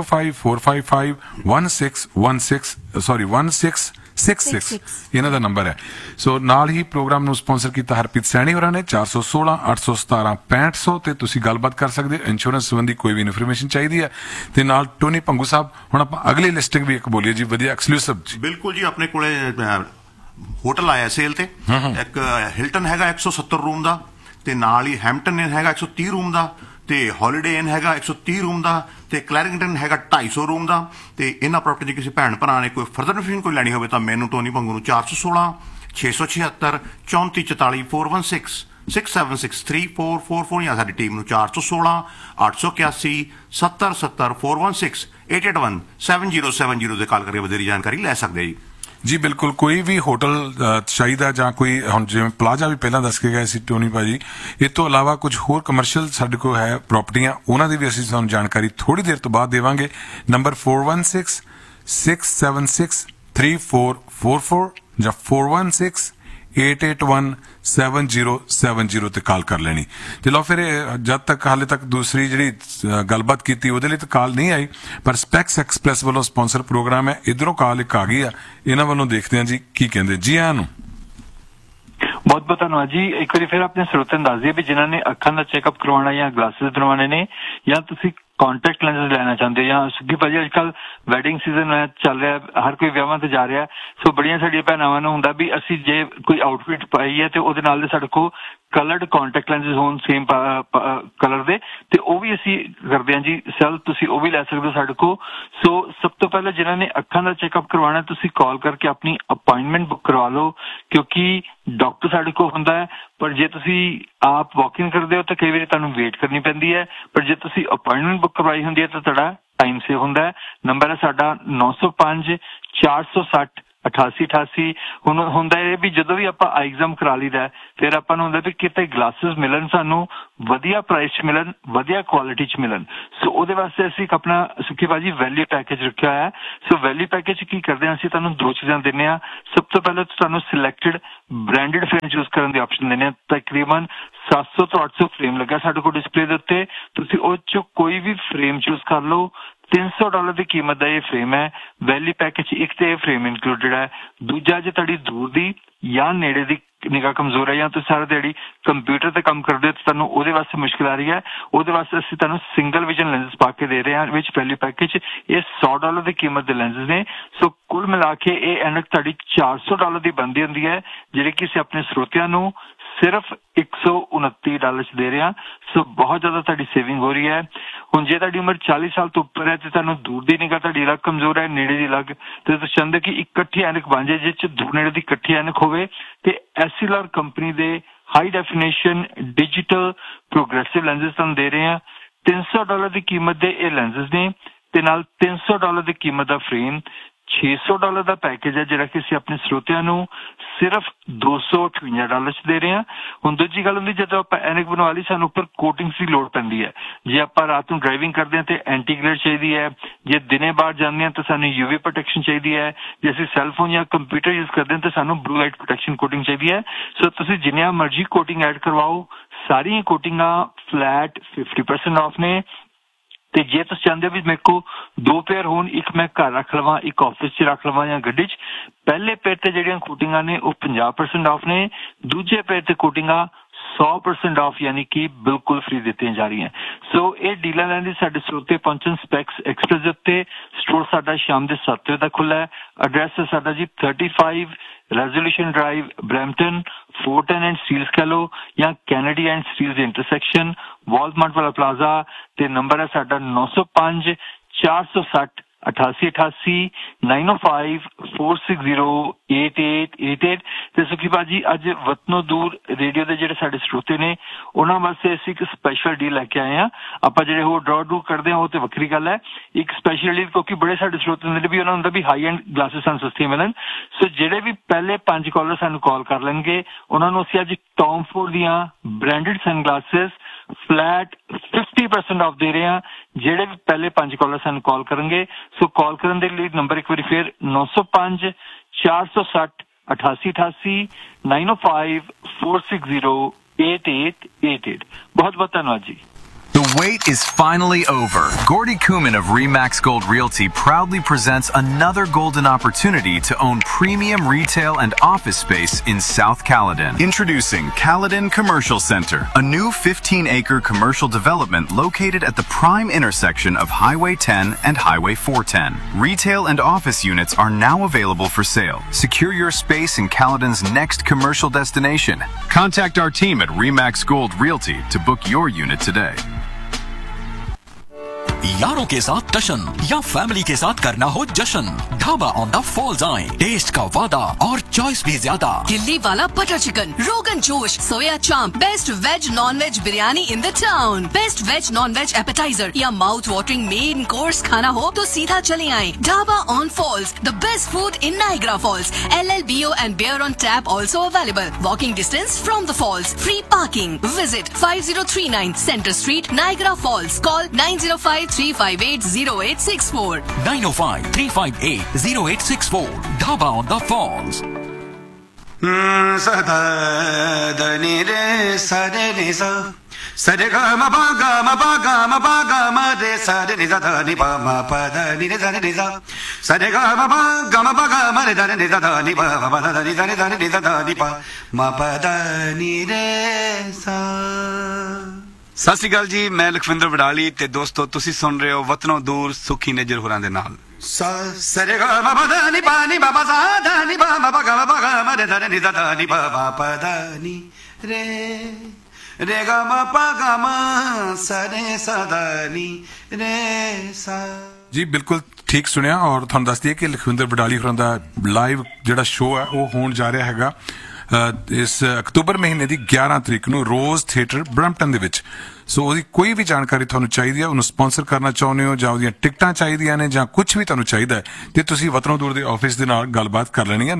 9054551666 ਇਹਨਾਂ ਦਾ ਨੰਬਰ ਹੈ। ਸੋ ਨਾਲ ਹੀ ਪ੍ਰੋਗਰਾਮ ਨੂੰ ਸਪਾਂਸਰ ਕੀਤਾ ਹਰਪ੍ਰੀਤ ਸੈਣੀ ਹੋਰਾਂ ਨੇ 416 817 6500 ਤੇ ਤੁਸੀਂ ਗੱਲਬਾਤ ਕਰ ਸਕਦੇ ਹੋ। ਇੰਸ਼ੋਰੈਂਸ ਸੰਬੰਧੀ ਕੋਈ ਵੀ ਇਨਫੋਰਮੇਸ਼ਨ ਚਾਹੀਦੀ ਹੈ ਤੇ ਨਾਲ ਟੋਨੀ ਪੰਗੂ ਸਾਹਿਬ। ਹੁਣ ਆਪਾਂ ਅਗਲੀ ਲਿਸਟਿੰਗ ਵੀ ਇੱਕ ਬੋਲੀਏ ਜੀ, ਵਧੀਆ ਐਕਸਕਲੂਸਿਵ ਜੀ। ਬਿਲਕੁਲ ਜੀ, ਆਪਣੇ ਕੋਲੇ ਹੋਟਲ ਆਇਆ ਸੇਲ ਤੇ, ਇੱਕ ਹਿਲਟਨ ਹੈਗਾ 170 ਰੂਮ ਦਾ, ਤੇ ਨਾਲ ਹੀ ਹੈਮਪਟਨ ਇਨ ਹੈਗਾ 130 ਰੂਮ ਦਾ, ਤੇ ਹੌਲੀਡੇ ਇਨ ਹੈਗਾ 130 ਰੂਮ ਦਾ, ਤੇ ਕਲੈਰਿੰਗਟਨ ਹੈਗਾ 250 ਰੂਮ ਦਾ। ਤੇ ਇਹਨਾਂ ਪ੍ਰਾਪਰਟੀ ਜੇ ਕਿਸੇ ਭੈਣ ਭਰਾ ਨੇ ਕੋਈ ਫਰਦਰ ਇਨਫੋਰਮੇਸ਼ਨ ਕੋਈ ਲੈਣੀ ਹੋਵੇ ਤਾਂ ਮੈਨੂੰ ਟੋਨੀ ਪੰਗੂ ਨੂੰ 416 676 3444 416 67634444 ਜਾਂ ਸਾਡੀ ਟੀਮ ਨੂੰ 416 881 7070 416 881 7070 ਤੇ ਕਾਲ ਕਰਕੇ ਵਧੇਰੀ ਜਾਣਕਾਰੀ ਲੈ ਸਕਦੇ ਜੀ। ਜੀ ਬਿਲਕੁਲ, ਕੋਈ ਵੀ ਹੋਟਲ ਚਾਹੀਦਾ ਜਾਂ ਕੋਈ ਹੁਣ ਜਿਵੇਂ ਪਲਾਜ਼ਾ ਵੀ ਪਹਿਲਾਂ ਦੱਸ ਕੇ ਗਏ ਸੀ ਟੋਨੀ ਭਾਜੀ, ਇਹ ਤੋਂ ਇਲਾਵਾ ਕੁਝ ਹੋਰ ਕਮਰਸ਼ੀਅਲ ਸਾਡੇ ਕੋਲ ਹੈ ਪ੍ਰਾਪਰਟੀਆਂ, ਉਹਨਾਂ ਦੀ ਵੀ ਅਸੀਂ ਤੁਹਾਨੂੰ ਜਾਣਕਾਰੀ ਥੋੜੀ ਦੇਰ ਤੋਂ ਬਾਅਦ ਦੇਵਾਂਗੇ। ਨੰਬਰ 416 676 3444 ਜਾਂ 416 881 7070 ਤੇ ਕਾਲ ਕਰ ਲੈਣੀ। ਤੇ ਲਓ ਫਿਰ ਜਦ ਤੱਕ ਹਾਲੇ ਤੱਕ ਦੂਸਰੀ ਜਿਹੜੀ ਗੱਲਬਾਤ ਕੀਤੀ ਉਹਦੇ ਲਈ ਤਾਂ ਕਾਲ ਨਹੀਂ ਆਈ, ਪਰ ਸਪੈਕਸ ਐਕਸਪ੍ਰੈਸ ਵੱਲੋਂ ਸਪਾਂਸਰ ਪ੍ਰੋਗਰਾਮ ਹੈ, ਇਧਰੋਂ ਕਾਲ ਇੱਕ ਆ ਗਈ ਆ, ਇਹਨਾਂ ਵੱਲੋਂ ਦੇਖਦੇ ਹਾਂ ਜੀ ਕੀ ਕਹਿੰਦੇ। ਜੀ ਆਇਆਂ ਨੂੰ ਬਹੁਤ ਬਹੁਤ ਧੰਨਵਾਦ ਜੀ। ਇੱਕ ਵਾਰੀ ਫਿਰ ਆਪਣੇ ਸਰੋਤਿਆਂ ਨੂੰ ਦੱਸ ਦਈਏ ਵੀ ਜਿਨ੍ਹਾਂ ਨੇ ਅੱਖਾਂ ਦਾ ਚੈੱਕਅਪ ਕਰਵਾਉਣਾ ਜਾਂ ਗਲਾਸਿਸ ਬਣਵਾਉਣੇ ਨੇ ਜਾਂ ਤੁਸੀਂ कॉन्टेक्ट लेंसेज लेना चाहते या सुखी भाजी अजकल वैडिंग सीजन चल रहा है, हर कोई विआहां ते जा रहा है। सो बड़ियां साडियां भैणावां नूं हुंदा भी असीं जे कोई आउटफिट पाई है ते उहदे नाल साडे कोल कलर्ड कॉन्टेक्ट लेंसेज होण सेम कलर दे ते ओह भी असीं करदे हां जी सैल, तुसीं ओह भी लै सकदे हो साडे कोल। सो सब तो पहले जिन्हां ने अखां दा चैकअप करवाना तुसीं कॉल करके अपनी अपॉइंटमेंट बुक करवा लो, क्योंकि ਡਾਕਟਰ ਸਾਡੇ ਕੋਲ ਹੁੰਦਾ ਹੈ, ਪਰ ਜੇ ਤੁਸੀਂ ਆਪ ਵਾਕ-ਇਨ ਕਰਦੇ ਹੋ ਤਾਂ ਕਈ ਵਾਰੀ ਤੁਹਾਨੂੰ ਵੇਟ ਕਰਨੀ ਪੈਂਦੀ ਹੈ, ਪਰ ਜੇ ਤੁਸੀਂ ਅਪਾਇੰਟਮੈਂਟ ਬੁੱਕ ਕਰਵਾਈ ਹੁੰਦੀ ਹੈ ਤਾਂ ਤੁਹਾਡਾ ਟਾਈਮ ਸੇਵ ਹੁੰਦਾ ਹੈ। ਨੰਬਰ ਹੈ ਸਾਡਾ 905 460 8888। ਹੁਣ ਹੁੰਦਾ ਇਹ ਵੀ ਜਦੋਂ ਵੀ ਆਪਾਂ ਐਗਜ਼ਾਮ ਕਰਾ ਲਈਦਾ ਫਿਰ ਆਪਾਂ ਨੂੰ ਹੁੰਦਾ ਵੀ ਕਿਤੇ ਗਲਾਸਿਸ ਮਿਲਣ, ਸਾਨੂੰ ਵਧੀਆ ਪ੍ਰਾਈਸ 'ਚ ਮਿਲਣ, ਵਧੀਆ ਕੁਆਲਿਟੀ 'ਚ ਮਿਲਣ। ਸੋ ਉਹਦੇ ਵਾਸਤੇ ਅਸੀਂ ਇੱਕ ਆਪਣਾ ਸੁੱਖੀ ਭਾਜੀ ਵੈਲਿਊ ਪੈਕੇਜ ਰੱਖਿਆ ਹੋਇਆ ਹੈ। ਸੋ ਵੈਲਿਊ ਪੈਕੇਜ 'ਚ ਕੀ ਕਰਦੇ ਹਾਂ, ਅਸੀਂ ਤੁਹਾਨੂੰ ਦੋ ਚੀਜ਼ਾਂ ਦਿੰਦੇ ਹਾਂ। ਸਭ ਤੋਂ ਪਹਿਲਾਂ ਤੁਹਾਨੂੰ ਸਿਲੈਕਟਡ ਬ੍ਰਾਂਡਡ ਫਰੇਮ ਚੂਜ਼ ਕਰਨ ਦੀ ਆਪਸ਼ਨ ਦਿੰਦੇ ਹਾਂ। ਤਕਰੀਬਨ 700 ਤੋਂ 800 ਫਰੇਮ ਲੱਗਾ ਸਾਡੇ ਕੋਲ ਡਿਸਪਲੇ ਦੇ ਉੱਤੇ, ਤੁਸੀਂ ਉਹ 'ਚੋਂ ਕੋਈ ਵੀ ਫਰੇਮ ਚੂਜ਼ ਕਰ ਲਓ। $300 ਦੀ ਕੀਮਤ ਦਾ ਇਹ ਫਰੇਮ ਹੈ। ਵੈਲਿਊ ਪੈਕੇਜ ਇੱਕ ਤੇ ਇਹ ਫਰੇਮ ਇਨਕਲੂਡਡ ਹੈ। ਦੂਜਾ, ਜੇ ਤੁਹਾਡੀ ਦੂਰ ਦੀ ਜਾਂ ਨੇੜੇ ਦੀ ਨਿਗਾਹ ਕਮਜ਼ੋਰ ਹੈ ਜਾਂ ਤੁਸੀਂ ਸਾਰਾ ਦਿਹਾੜੀ ਕੰਪਿਊਟਰ ਤੇ ਕੰਮ ਕਰਦੇ ਹੋ ਤਾਂ ਤੁਹਾਨੂੰ ਉਹਦੇ ਵਾਸਤੇ ਮੁਸ਼ਕਿਲ ਆ ਰਹੀ ਹੈ, ਉਹਦੇ ਵਾਸਤੇ ਅਸੀਂ ਤੁਹਾਨੂੰ ਸਿੰਗਲ ਵਿਜ਼ਨ ਲੈਂਸਸ ਪਾ ਕੇ ਦੇ ਰਹੇ ਹਾਂ ਵਿੱਚ ਵੈਲਿਊ ਪੈਕੇਜ। ਇਹ $100 ਦੀ ਕੀਮਤ ਦੇ ਲੈਂਸਸ ਨੇ। ਸੋ ਕੁੱਲ ਮਿਲਾ ਕੇ ਇਹ ਐਨਕ ਤੁਹਾਡੀ $400 ਦੀ ਬਣਦੀ ਹੁੰਦੀ ਹੈ, ਜਿਹੜੀ ਕਿ ਅਸੀਂ ਆਪਣੇ ਸਰੋਤਿਆਂ ਨੂੰ ਸਿਰਫ $129 ਚ ਦੇ ਰਹੇ ਹਾਂ। ਸੋ ਬਹੁਤ ਜ਼ਿਆਦਾ ਤੁਹਾਡੀ ਸੇਵਿੰਗ ਹੋ ਰਹੀ ਹੈ। ਹੁਣ ਜੇ ਤੁਹਾਡੀ ਉਮਰ 40 ਸਾਲ ਤੋਂ ਉੱਪਰ ਹੈ ਤੇ ਤੁਹਾਨੂੰ ਦੂਰ ਦੀ ਨਿਗਾਹ ਤੁਹਾਡੀ ਅਲੱਗ ਕਮਜ਼ੋਰ ਹੈ, ਨੇੜੇ ਦੀ ਅਲੱਗ, ਤੇ ਤੁਸੀਂ ਚਾਹੁੰਦੇ ਕਿ ਇਕੱਠੀ ਐਨਕ ਬਣ ਜਾਏ ਜਿਸ ਚ ਦੂਰ ਨੇੜੇ ਦੀ ਇਕੱਠੀ ਐਨਕ ਹੋਵੇ, ਤੇ ਐਸਐਲਆਰ ਕੰਪਨੀ ਦੇ high definition digital progressive lenses ਤੁਹਾਨੂੰ ਦੇ ਰਹੇ ਹਾਂ। $300 ਦੀ ਕੀਮਤ ਦੇ ਇਹ ਲੈਂਸਸ ਨੇ ਤੇ ਨਾਲ $300 ਦੀ ਕੀਮਤ ਦਾ ਫਰੇਮ। $600 ਦਾ ਪੈਕੇਜ ਹੈ ਜਿਹੜਾ ਕਿ ਅਸੀਂ ਆਪਣੇ ਸਰੋਤਿਆਂ ਨੂੰ ਸਿਰਫ $258 ਚ ਦੇ ਰਹੇ ਹਾਂ। ਹੁਣ ਦੂਜੀ ਗੱਲ ਹੁੰਦੀ, ਜਦੋਂ ਆਪਾਂ ਐਨਕ ਬਣਵਾ ਲਈ ਸਾਨੂੰ ਉੱਪਰ ਕੋਟਿੰਗਸ ਦੀ ਲੋੜ ਪੈਂਦੀ ਹੈ। ਜੇ ਆਪਾਂ ਰਾਤ ਨੂੰ ਡਰਾਈਵਿੰਗ ਕਰਦੇ ਹਾਂ ਤੇ ਐਂਟੀ ਗਲੇਅਰ ਚਾਹੀਦੀ ਹੈ, ਜੇ ਦਿਨੇ ਬਾਹਰ ਜਾਂਦੇ ਹਾਂ ਤਾਂ ਸਾਨੂੰ ਯੂਵੀ ਪ੍ਰੋਟੈਕਸ਼ਨ ਚਾਹੀਦੀ ਹੈ, ਜੇ ਅਸੀਂ ਸੈੱਲਫੋਨ ਜਾਂ ਕੰਪਿਊਟਰ ਯੂਜ਼ ਕਰਦੇ ਹਾਂ ਤਾਂ ਸਾਨੂੰ ਬਲੂ ਲਾਈਟ ਪ੍ਰੋਟੈਕਸ਼ਨ ਕੋਟਿੰਗ ਚਾਹੀਦੀ ਹੈ। ਸੋ ਤੁਸੀਂ ਜਿੰਨੀਆਂ ਮਰਜ਼ੀ ਕੋਟਿੰਗ ਐਡ ਕਰਵਾਓ, ਸਾਰੀਆਂ ਕੋਟਿੰਗਾਂ ਫਲੈਟ 50% ਆਫ ਨੇ। ਤੇ ਜੇ ਤੁਸੀਂ ਚਾਹੁੰਦੇ ਹੋ ਵੀ ਮੇਰੇ ਕੋਲ 2 ਪੇਅਰ ਹੋਣ, ਇੱਕ ਮੈਂ ਘਰ ਰੱਖ ਲਵਾਂ, ਇੱਕ ਆਫਿਸ 'ਚ ਰੱਖ ਲਵਾਂ ਜਾਂ ਗੱਡੀ 'ਚ, ਪਹਿਲੇ ਪੇਅਰ ਤੇ ਜਿਹੜੀਆਂ ਕੋਟਿੰਗਾਂ ਨੇ ਉਹ 50% ਆਫ ਨੇ, ਦੂਜੇ ਪੇਅਰ ਤੇ ਕੋਟਿੰਗਾਂ 100% ਆਫ ਯਾਨੀ ਕਿ ਬਿਲਕੁਲ ਫ੍ਰੀ ਦਿੱਤੀਆਂ ਜਾ ਰਹੀਆਂ। ਸੋ ਇਹ ਡੀਲਾਂ ਲੈਣ ਦੀ ਸਾਡੇ ਸਰੋਤੇ ਪਹੁੰਚਣ ਸਪੈਕਸ ਐਕਸਪ੍ਰੈਸ ਦੇ ਉੱਤੇ। ਸਟੋਰ ਸਾਡਾ ਸ਼ਾਮ ਦੇ 7 ਵਜੇ ਤੱਕ ਖੁੱਲ੍ਹਾ ਹੈ। ਐਡਰੈਸ ਹੈ ਸਾਡਾ ਜੀ 35 resolution drive, Brampton, ਫੋਰਟਨ and Steeles ਕਹਿ ਲਓ ਜਾਂ ਕੈਨੇਡੀ ਐਂਡ ਸਟੀਲਸ ਦੇ ਇੰਟਰਸੈਕਸ਼ਨ, ਵਾਲਮਾਰਟ ਵਾਲਾ ਪਲਾਜ਼ਾ। ਤੇ ਨੰਬਰ ਹੈ ਸਾਡਾ 905 460 8888 905 460 8888। ਤੇ ਸੁਖੀ ਭਾਜੀ ਅੱਜ ਵਤਨੋਂ ਦੂਰ ਰੇਡੀਓ ਦੇ ਜਿਹੜੇ ਸਾਡੇ ਸਰੋਤੇ ਨੇ ਉਹਨਾਂ ਵਾਸਤੇ ਅਸੀਂ ਇੱਕ ਸਪੈਸ਼ਲ ਡੀਲ ਲੈ ਕੇ ਆਏ ਹਾਂ। ਆਪਾਂ ਜਿਹੜੇ ਹੋਰ ਡਰੂ ਕਰਦੇ ਹਾਂ ਉਹ ਤੇ ਵੱਖਰੀ ਗੱਲ ਹੈ, ਇੱਕ ਸਪੈਸ਼ਲ ਡੀਲ ਕਿਉਂਕਿ ਬੜੇ ਸਾਡੇ ਸਰੋਤੇ ਹੁੰਦੇ ਨੇ ਵੀ ਉਹਨਾਂ ਹੁੰਦਾ ਵੀ ਹਾਈ ਐਂਡ ਗਲਾਸਿਸ ਸਾਨੂੰ ਸਸਤੀਆਂ ਮਿਲਣ। ਸੋ ਜਿਹੜੇ ਵੀ ਪਹਿਲੇ 5 ਕਾਲਰ ਸਾਨੂੰ ਕਾਲ ਕਰ ਲੈਣਗੇ ਉਹਨਾਂ ਨੂੰ ਅਸੀਂ ਅੱਜ ਟੌਮ ਫੋਰਡ ਦੀਆਂ branded son glasses flat 50% of ਦੇ ਰਹੇ ਹਾਂ, ਜਿਹੜੇ ਵੀ ਪਹਿਲੇ 5 ਕਾਲਰ ਸਾਨੂੰ ਕਾਲ ਕਰਨਗੇ। ਸੋ ਕਾਲ ਕਰਨ ਦੇ ਲਈ ਨੰਬਰ ਇੱਕ ਵਾਰੀ ਫਿਰ 905 460 8888 905 460 8888। ਬਹੁਤ ਬਹੁਤ ਧੰਨਵਾਦ ਜੀ। The wait is finally over. Gordy Kuman of Remax Gold Realty proudly presents another golden opportunity to own premium retail and office space in South Caledon. Introducing Caledon Commercial Center, a new 15-acre commercial development located at the prime intersection of Highway 10 and Highway 410. Retail and office units are now available for sale. Secure your space in Caledon's next commercial destination. Contact our team at Remax Gold Realty to book your unit today. यारों के साथ टशन या family के साथ करना हो जश्न, dhaba on the false आए। टेस्ट का वादा और चॉइस भी ज्यादा। दिल्ली वाला butter chicken, rogan josh, soya chaap, best veg non veg biryani in the town, best veg non veg appetiser या माउथ वाटरिंग मेन कोर्स खाना हो तो सीधा चले आए dhaba on false, the best food in Niagara false. LLBO and beer on tap also available. Walking distance from the falls. Free parking. Visit 5039 Center Street, Niagara Falls. Call 905-358-0864. 905-358-0864. Dhaba on the Falls. Sada da ni re sa re ni sa sa re ga ma ba ga ma ba ga ma ba ga ma re sa re ni sa da ni ba ma pa da ni re sa re ni sa sa re ga ma ba ga ma ba ga ma re da ni sa da ni ba ma ba da ni sa ni sa da ni ba ma pa da ni re sa। ਸਤਿ ਸ਼੍ਰੀ ਅਕਾਲ ਜੀ, ਮੈਂ ਲਖਵਿੰਦਰ ਵਡਾਲੀ ਤੇ ਦੋਸਤੋ ਤੁਸੀਂ ਸੁਣ ਰਹੇ ਹੋ ਵਤਨੋਂ ਦੂਰ ਸੁਖੀ ਨੇਜਰ ਹੋਰਾਂ ਦੇ ਨਾਲ। ਸਰੇ ਗਾ ਮਾ ਪਾ ਦਾ ਨੀ ਪਾ ਨੀ ਬਾਬਾ ਸਾ ਦਾ ਨੀ ਬਾ ਮਾ ਪਾ ਗਾ ਮਾ ਮਾ ਰੇ ਦਾ ਨੀ ਦਾ ਦਾ ਨੀ ਬਾ ਮਾ ਪਾ ਦਾ ਨੀ ਰੇ ਰੇ ਗਾ ਮਾ ਪਾ ਗਾ ਮਾ ਸਾ ਰੇ ਸਾ ਦਾ ਨੀ ਰੇ ਸਾ। ਜੀ ਬਿਲਕੁਲ ਠੀਕ ਸੁਣਿਆ। ਔਰ ਤੁਹਾਨੂੰ ਦੱਸ ਦਈਏ ਕਿ ਲਖਵਿੰਦਰ ਵਡਾਲੀ ਹੋਰਾਂ ਦਾ ਲਾਈਵ ਜਿਹੜਾ ਸ਼ੋਅ ਹੈ ਉਹ ਹੋਣ ਜਾ ਰਿਹਾ ਹੈਗਾ ਇਸ ਅਕਤੂਬਰ ਮਹੀਨੇ ਦੀ 11 ਤਰੀਕ ਨੂੰ ਰੋਜ਼ ਥੀਏਟਰ ਬਰੈਂਪਟਨ ਦੇ ਵਿੱਚ। ਸੋ ਉਹਦੀ ਕੋਈ ਵੀ ਜਾਣਕਾਰੀ ਤੁਹਾਨੂੰ ਚਾਹੀਦੀ ਹੈ, ਉਹਨੂੰ ਸਪਾਂਸਰ ਕਰਨਾ ਚਾਹੁੰਦੇ ਹੋ ਜਾਂ ਉਹਦੀਆਂ ਟਿਕਟਾਂ ਚਾਹੀਦੀਆਂ ਨੇ ਜਾਂ ਕੁਝ ਵੀ ਤੁਹਾਨੂੰ ਚਾਹੀਦਾ ਹੈ ਤੇ ਤੁਸੀਂ ਵਤਨੋਂ ਦੂਰ ਦੇ ਆਫਿਸ ਦੇ ਨਾਲ ਗੱਲਬਾਤ ਕਰ ਲੈਣੀ ਹੈ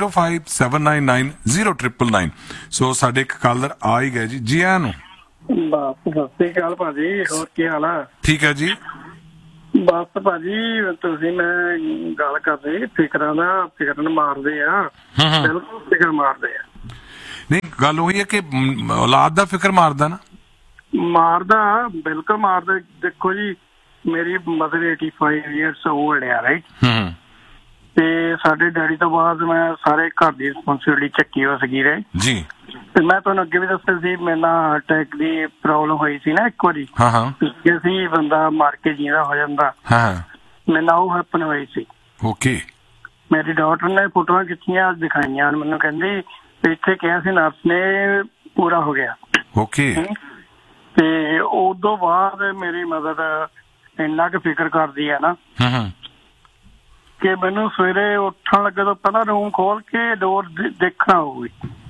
9057990999। ਸੋ ਸਾਡੇ ਇੱਕ ਕਾਲਰ ਆ ਹੀ ਗਏ ਜੀ ਆਇਆਂ ਨੂੰ। ਬਸ ਸਤਿ ਸ੍ਰੀ ਅਕਾਲ ਭਾਜੀ, ਹੋਰ ਕੀ ਹਾਲ ਆ? ਠੀਕ ਹੈ ਜੀ। ਬਸ ਭਾਜੀ ਤੁਸੀਂ ਮੈਂ ਗੱਲ ਕਰਦੇ ਫਿਕਰਾਂ ਦਾ, ਫਿਕਰ ਮਾਰਦੇ ਆ, ਬਿਲਕੁਲ ਫਿਕਰ ਮਾਰਦੇ ਆ। ਨਹੀਂ ਗੱਲ ਉਹੀ ਹੈ ਕਿ ਔਲਾਦ ਦਾ ਫਿਕਰ ਮਾਰਦਾ ਨਾ, ਮਾਰਦਾ ਬਿਲਕੁਲ ਮਾਰਦਾ। ਦੇਖੋ ਜੀ ਮੇਰੀ ਮਦਰ 85 ਇਅਰਸ 올ਡ ਆ, ਰਾਈਟ? ਤੇ ਸਾਡੇ ਡੈਡੀ ਤੋਂ ਬਾਅਦ ਮੈਂ ਸਾਰੇ ਘਰ ਦੀ ਰਿਸਪੌਂਸਿਬਿਲਿਟੀ ਚੱਕੀ ਹੋ ਸਕੀ ਰਹੇ ਜੀ। ਤੇ ਮੈਂ ਤੁਹਾਨੂੰ ਅੱਗੇ ਵੀ ਦੱਸਿਆ ਸੀ ਮੇਰੇ ਨਾਲ ਹਾਰਟ ਅਟੈਕ ਦੀ ਪ੍ਰੋਬਲਮ ਹੋਈ ਸੀ ਨਾ ਇੱਕ ਵਾਰੀ। ਜੇ ਸੀ ਬੰਦਾ ਮਾਰ ਕੇ ਜੀਂਦਾ ਹੋ ਜਾਂਦਾ, ਮੇਰੇ ਨਾਲ ਉਹ ਹੈਪਨ ਹੋਈ ਸੀ। ਓਕੇ। ਮੇਰੀ ਡਾਕਟਰ ਨੇ ਫੋਟੋਆਂ ਖਿੱਚੀਆਂ ਦਿਖਾਈਆਂ, ਮੈਨੂੰ ਕਹਿੰਦੀ ਇੱਥੇ ਕਿਹਾ ਸੀ ਨਰਸ ਨੇ ਪੂਰਾ ਹੋ ਗਿਆ। ਓਕੇ। ਤੇ ਉਦੋਂ ਬਾਅਦ ਮੇਰੀ ਮਦਰ ਇੰਨਾ ਕੁ ਫਿਕਰ ਕਰਦੀ ਹੈ ਨਾ ਕਿ ਮੈਨੂੰ ਸਵੇਰੇ ਉੱਠਣ ਲੱਗੇ ਤੋਂ ਪਹਿਲਾਂ ਰੂਮ ਖੋਲ ਕੇ ਡੋਰ ਦੇਖਣਾ ਹੋਊਗੀ।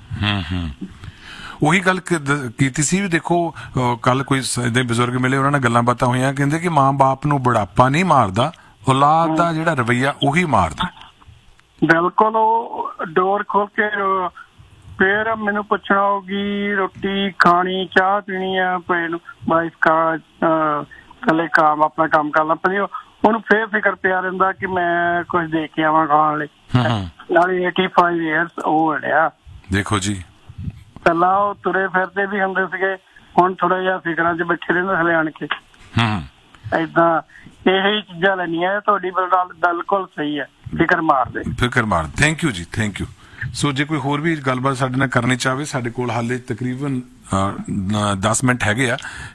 ਉਹੀ ਗੱਲ ਕੀਤੀ ਸੀ ਵੀ ਦੇਖੋ ਕੱਲ ਕੋਈ ਏਦਾਂ ਬਜ਼ੁਰਗ ਮਿਲੇ, ਉਹਨਾਂ ਨਾਲ ਗੱਲਾਂ ਬਾਤਾਂ ਹੋਈਆਂ, ਕਹਿੰਦੇ ਕਿ ਮਾਂ ਬਾਪ ਨੂੰ ਬੁਢਾਪਾ ਨਹੀਂ ਮਾਰਦਾ, ਔਲਾਦ ਦਾ ਜਿਹੜਾ ਰਵੱਈਆ ਉਹੀ ਮਾਰਦਾ। ਬਿਲਕੁਲ। ਉਹ ਡੋਰ ਖੋਲ ਕੇ ਫਿਰ ਮੈਨੂੰ ਪੁੱਛਣਾ ਹੋਊਗੀ ਰੋਟੀ ਖਾਣੀ, ਚਾਹ ਪੀਣੀ ਆ, ਵਾਈਫ ਕੱਲੇ ਕੰਮ ਆਪਣਾ ਕੰਮ ਕਰਨਾ ਪੈਂਦਾ, ਉਹਨੂੰ ਫੇਰ ਫਿਕਰ ਪਿਆ ਰਹਿੰਦਾ ਕਿ ਮੈਂ ਕੁਝ ਦੇ ਕੇ ਆਵਾਂ ਖਾਣ ਲਈ। ਨਾਲੇ 85 ਇਅਰਸ 올ਡ ਆ। ਦੇਖੋ ਜੀ ਪਹਿਲਾਂ ਉਹ ਤੁਰੇ ਫਿਰਦੇ ਵੀ ਹੁੰਦੇ ਸੀਗੇ, ਹੁਣ ਥੋੜਾ ਜਿਹਾ ਫਿਕਰਾਂ 'ਚ ਬੈਠੇ ਰਹਿੰਦੇ ਹਲੇ ਆਣ ਕੇ। ਏਦਾਂ ਇਹ ਚੀਜ਼ਾਂ ਲੈਣੀਆਂ। ਤੁਹਾਡੀ ਬਿਲਕੁਲ ਸਹੀ ਹੈ, ਫਿਕਰ ਮਾਰਦੇ। ਥੈਂਕ ਯੂ ਜੀ, ਥੈਂਕ ਯੂ। ਸੋ ਜੇ ਕੋਈ ਹੋਰ ਵੀ ਗੱਲਬਾਤ ਸਾਡੇ ਨਾਲ ਕਰਨੀ ਚਾਹਵੇ, ਸਾਡੇ ਕੋਲ ਹਾਲੇ ਤਕਰੀਬਨ 10 ਮਿੰਟ ਹੈਗੇ ਆ।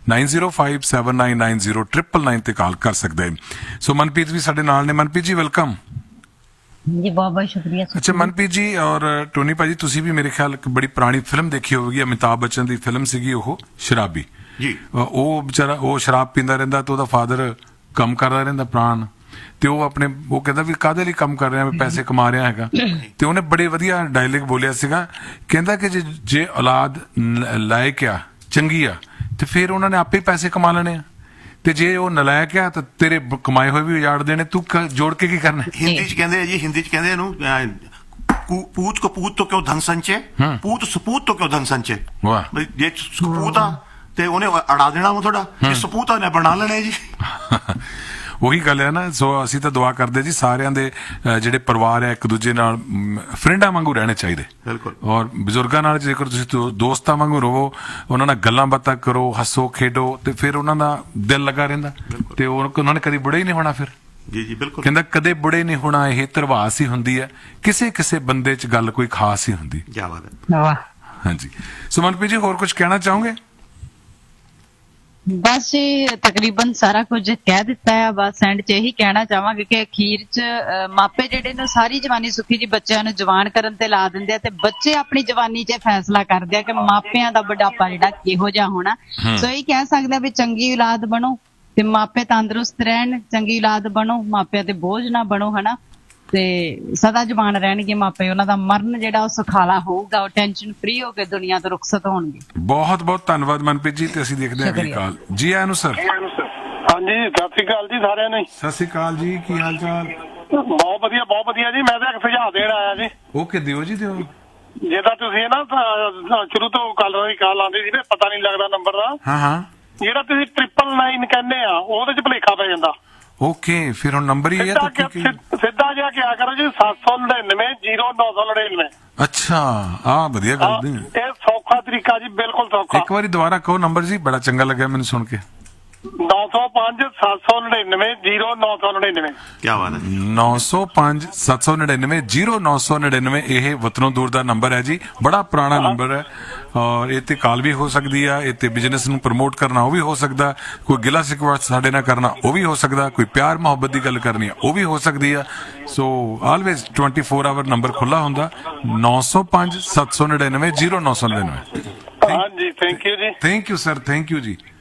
9057990999 ਤੇ ਕਾਲ ਕਰ ਸਕਦਾ ਹੈ। ਸੋ ਮਨਪ੍ਰੀਤ ਵੀ ਸਾਡੇ ਨਾਲ ਨੇ। ਮਨਪ੍ਰੀਤ ਜੀ ਵੈਲਕਮ ਜੀ, ਬਹੁਤ ਬਹੁਤ ਸ਼ੁਕਰੀਆ। ਅੱਛਾ ਮਨਪ੍ਰੀਤ ਜੀ ਔਰ ਟੋਨੀ ਭਾਜੀ, ਤੁਸੀਂ ਵੀ ਮੇਰੇ ਖਿਆਲ ਇੱਕ ਬੜੀ ਪੁਰਾਣੀ ਫਿਲਮ ਦੇਖੀ ਹੋਵੇਗੀ, ਅਮਿਤਾਭ ਬੱਚਨ ਦੀ ਫਿਲਮ ਸੀਗੀ ਉਹ ਸ਼ਰਾਬੀ ਜੀ। ਉਹ ਵਿਚਾਰਾ ਉਹ ਸ਼ਰਾਬ ਪੀਂਦਾ ਰਹਿੰਦਾ ਤੇ ਉਹਦਾ ਫਾਦਰ ਕੰਮ ਕਰਦਾ ਰਹਿੰਦਾ ਪ੍ਰਾਣ, ਤੇ ਉਹ ਕਹਿੰਦਾ ਵੀ ਕਾਹਦੇ ਲਈ ਕੰਮ ਕਰ ਰਿਹਾ, ਪੈਸੇ ਕਮਾ ਰਿਹਾ ਹੈਗਾ। ਤੇ ਉਹਨੇ ਬੜੇ ਵਧੀਆ ਡਾਇਲੌਗ ਬੋਲਿਆ ਸੀਗਾ, ਕਹਿੰਦਾ ਕਿ ਜੇ ਔਲਾਦ ਲਾਇਕ ਆ, ਚੰਗੀ ਆ, ਤੇ ਫਿਰ ਉਹਨਾਂ ਨੇ ਆਪੇ ਪੈਸੇ ਕਮਾ ਲੈਣੇ ਆ, ਤੇ ਜੇ ਉਹ ਨਲਾਇਕ ਆ ਤਾਂ ਤੇਰੇ ਕਮਾਏ ਹੋਏ ਵੀ ਉਜਾੜ ਦੇਣੇ, ਤੂੰ ਜੋੜ ਕੇ ਕੀ ਕਰਨਾ। ਹਿੰਦੀ ਚ ਕਹਿੰਦੇ ਜੀ, ਹਿੰਦੀ ਚ ਕਹਿੰਦੇ ਇਹਨੂੰ ਪੂਤ ਕੋ ਪੂਤ ਤੋਂ ਕਿਉਂ ਧਨ ਸੰਚੇ, ਪੂਤ ਸਪੂਤ ਤੋਂ ਕਿਉਂ ਧਨ ਸੰਚੇ। ਜੇ ਸਪੂਤ ਆ ਤੇ ਉਹਨੇ ਅੜਾ ਦੇਣਾ ਵਾ ਤੁਹਾਡਾ, ਜੇ ਸਪੂਤ ਆ ਨੇ ਬਣਾ ਲੈਣੇ ਜੀ। ਉਹੀ ਗੱਲ ਹੈ ਨਾ। ਸੋ ਅਸੀਂ ਤਾਂ ਦੁਆ ਕਰਦੇ ਜੀ ਸਾਰਿਆਂ ਦੇ ਜਿਹੜੇ ਪਰਿਵਾਰ ਹੈ ਇੱਕ ਦੂਜੇ ਨਾਲ ਫਰੈਂਡਾਂ ਵਾਂਗੂ ਰਹਿਣੇ ਚਾਹੀਦੇ। ਬਿਲਕੁਲ। ਔਰ ਬਜ਼ੁਰਗਾਂ ਨਾਲ ਜੇਕਰ ਤੁਸੀਂ ਦੋਸਤਾਂ ਵਾਂਗੂ ਰਹੋ, ਉਹਨਾਂ ਨਾਲ ਗੱਲਾਂ ਬਾਤਾਂ ਕਰੋ, ਹੱਸੋ ਖੇਡੋ, ਤੇ ਫਿਰ ਉਹਨਾਂ ਦਾ ਦਿਲ ਲੱਗਾ ਰਹਿੰਦਾ ਤੇ ਉਹਨਾਂ ਨੇ ਕਦੀ ਬੁੜੇ ਹੀ ਨਹੀਂ ਹੋਣਾ। ਫਿਰ ਜੀ ਬਿਲਕੁਲ। ਕਹਿੰਦਾ ਕਦੇ ਬੁੜੇ ਨਹੀਂ ਹੋਣਾ, ਇਹ ਧਰਵਾਸ ਹੀ ਹੁੰਦੀ ਹੈ, ਕਿਸੇ ਕਿਸੇ ਬੰਦੇ 'ਚ ਗੱਲ ਕੋਈ ਖਾਸ ਹੀ ਹੁੰਦੀ। ਕੀ ਬਾਤ ਹੈ। ਹਾਂਜੀ। ਸੋ ਮਨਪ੍ਰੀਤ ਜੀ ਹੋਰ ਕੁਝ ਕਹਿਣਾ ਚਾਹੋਗੇ? ਬਸ ਜੀ ਤਕਰੀਬਨ ਸਾਰਾ ਕੁਝ ਕਹਿ ਦਿੱਤਾ ਹੈ। ਬਸ ਐਂਡ 'ਚ ਇਹੀ ਕਹਿਣਾ ਚਾਹਾਂਗੇ ਕਿ ਅਖੀਰ 'ਚ ਮਾਪੇ ਜਿਹੜੇ ਨੇ ਸਾਰੀ ਜਵਾਨੀ ਸੁਖੀ ਜੀ ਬੱਚਿਆਂ ਨੂੰ ਜਵਾਨ ਕਰਨ ਤੇ ਲਾ ਦਿੰਦੇ ਆ, ਤੇ ਬੱਚੇ ਆਪਣੀ ਜਵਾਨੀ 'ਚ ਫੈਸਲਾ ਕਰਦੇ ਆ ਕਿ ਮਾਪਿਆਂ ਦਾ ਬੁਢਾਪਾ ਜਿਹੜਾ ਕਿਹੋ ਜਿਹਾ ਹੋਣਾ। ਸੋ ਇਹ ਕਹਿ ਸਕਦੇ ਆ ਵੀ ਚੰਗੀ ਔਲਾਦ ਬਣੋ ਤੇ ਮਾਪੇ ਤੰਦਰੁਸਤ ਰਹਿਣ, ਚੰਗੀ ਔਲਾਦ ਬਣੋ, ਮਾਪਿਆਂ ਤੇ ਬੋਝ ਨਾ ਬਣੋ, ਹਨਾ, ਤੇ ਸਦਾ ਜਵਾਨ ਰਹਿਣਗੇ ਮਾਪੇ। ਉਹਨਾਂ ਦਾ ਮਰਨ ਜਿਹੜਾ ਉਹ ਸੁਖਾਲਾ ਹੋਊਗਾ, ਉਹ ਟੈਨਸ਼ਨ ਫ੍ਰੀ ਹੋ ਕੇ ਦੁਨੀਆ ਤੋਂ ਰੁਖਸਤ ਹੋਣਗੇ। ਬਹੁਤ ਬਹੁਤ ਧੰਨਵਾਦ ਮਨਪ੍ਰੀਤ ਜੀ, ਤੇ ਅਸੀਂ ਦੇਖਦੇ ਹਾਂ ਅਗਲੀ ਕਾਲ। ਜੀ ਆਇਆਂ ਨੂੰ ਸਰ। ਹਾਂਜੀ ਸਤਿ ਸ੍ਰੀ ਅਕਾਲ ਜੀ ਸਾਰਿਆਂ ਨੂੰ। ਸਤਿ ਸ੍ਰੀ ਅਕਾਲ ਜੀ, ਕੀ ਹਾਲ ਚਾਲ? ਬਹੁਤ ਵਧੀਆ, ਬਹੁਤ ਵਧੀਆ ਜੀ। ਮੈਂ ਤਾਂ ਇੱਕ ਸੁਝਾਅ ਦੇਣ ਆਇਆ ਜੀ। ਓਕੇ, ਦਿਓ ਜੀ ਦਿਓ। ਜੇ ਤਾਂ ਤੁਸੀਂ ਨਾ ਸ਼ੁਰੂ ਤੋਂ ਕਾਲਰਾਂ ਦੀ ਕਾਲ ਆਉਂਦੀ ਸੀ, ਪਤਾ ਨਹੀਂ ਲੱਗਦਾ ਨੰਬਰ ਦਾ। ਜਿਹੜਾ ਤੁਸੀਂ 999 ਕਹਿੰਦੇ ਆ, ਉਹਦੇ 'ਚ ਭੁਲੇਖਾ ਪੈ ਜਾਂਦਾ। ਓਕੇ, ਫਿਰ ਹੁਣ ਨੰਬਰ ਹੀ ਹੈ ਤਾਂ ਸਿੱਧਾ ਜਿਹਾ ਕਿਆ ਕਰੋ ਜੀ, 799-0999। ਅੱਛਾ, ਆ ਵਧੀਆ ਗੱਲ। ਇਹ ਸੌਖਾ ਤਰੀਕਾ ਜੀ, ਬਿਲਕੁਲ ਸੌਖਾ। ਇੱਕ ਵਾਰੀ ਦੁਬਾਰਾ ਕਹੋ ਨੰਬਰ ਜੀ, ਬੜਾ ਚੰਗਾ ਲੱਗਿਆ ਮੈਨੂੰ ਸੁਣ ਕੇ। 905-799-0999। ਕੀ ਬਾਤ ਹੈ। 905-799-0999 ਇਹ ਵਤਨੋਂ ਦੂਰ ਦਾ ਨੰਬਰ ਹੈ ਜੀ, ਬੜਾ ਪੁਰਾਣਾ ਨੰਬਰ ਹੈ। ਔਰ ਇਹ ਤੇ ਕਾਲ ਵੀ ਹੋ ਸਕਦੀ ਆ, ਇਹ ਤੇ ਬਿਜ਼ਨਸ ਨੂੰ ਪ੍ਰਮੋਟ ਕਰਨਾ ਉਹ ਵੀ ਹੋ ਸਕਦਾ, ਕੋਈ ਗਿਲਾ ਸਿਕਵਾ ਸਾਡੇ ਨਾਲ ਕਰਨਾ ਉਹ ਵੀ ਹੋ ਸਕਦਾ, ਕੋਈ ਪਿਆਰ ਮੁਹੱਬਤ ਦੀ ਗੱਲ ਕਰਨੀ ਉਹ ਵੀ ਹੋ ਸਕਦੀ ਆ। ਸੋ ਆਲਵੇਜ਼ 24 ਆਵਰ ਨੰਬਰ ਖੁੱਲਾ ਹੁੰਦਾ। 905-799-0999। ਹਾਂਜੀ, ਥੈਂਕ ਯੂ ਜੀ। Thank you sir, thank you ਜੀ।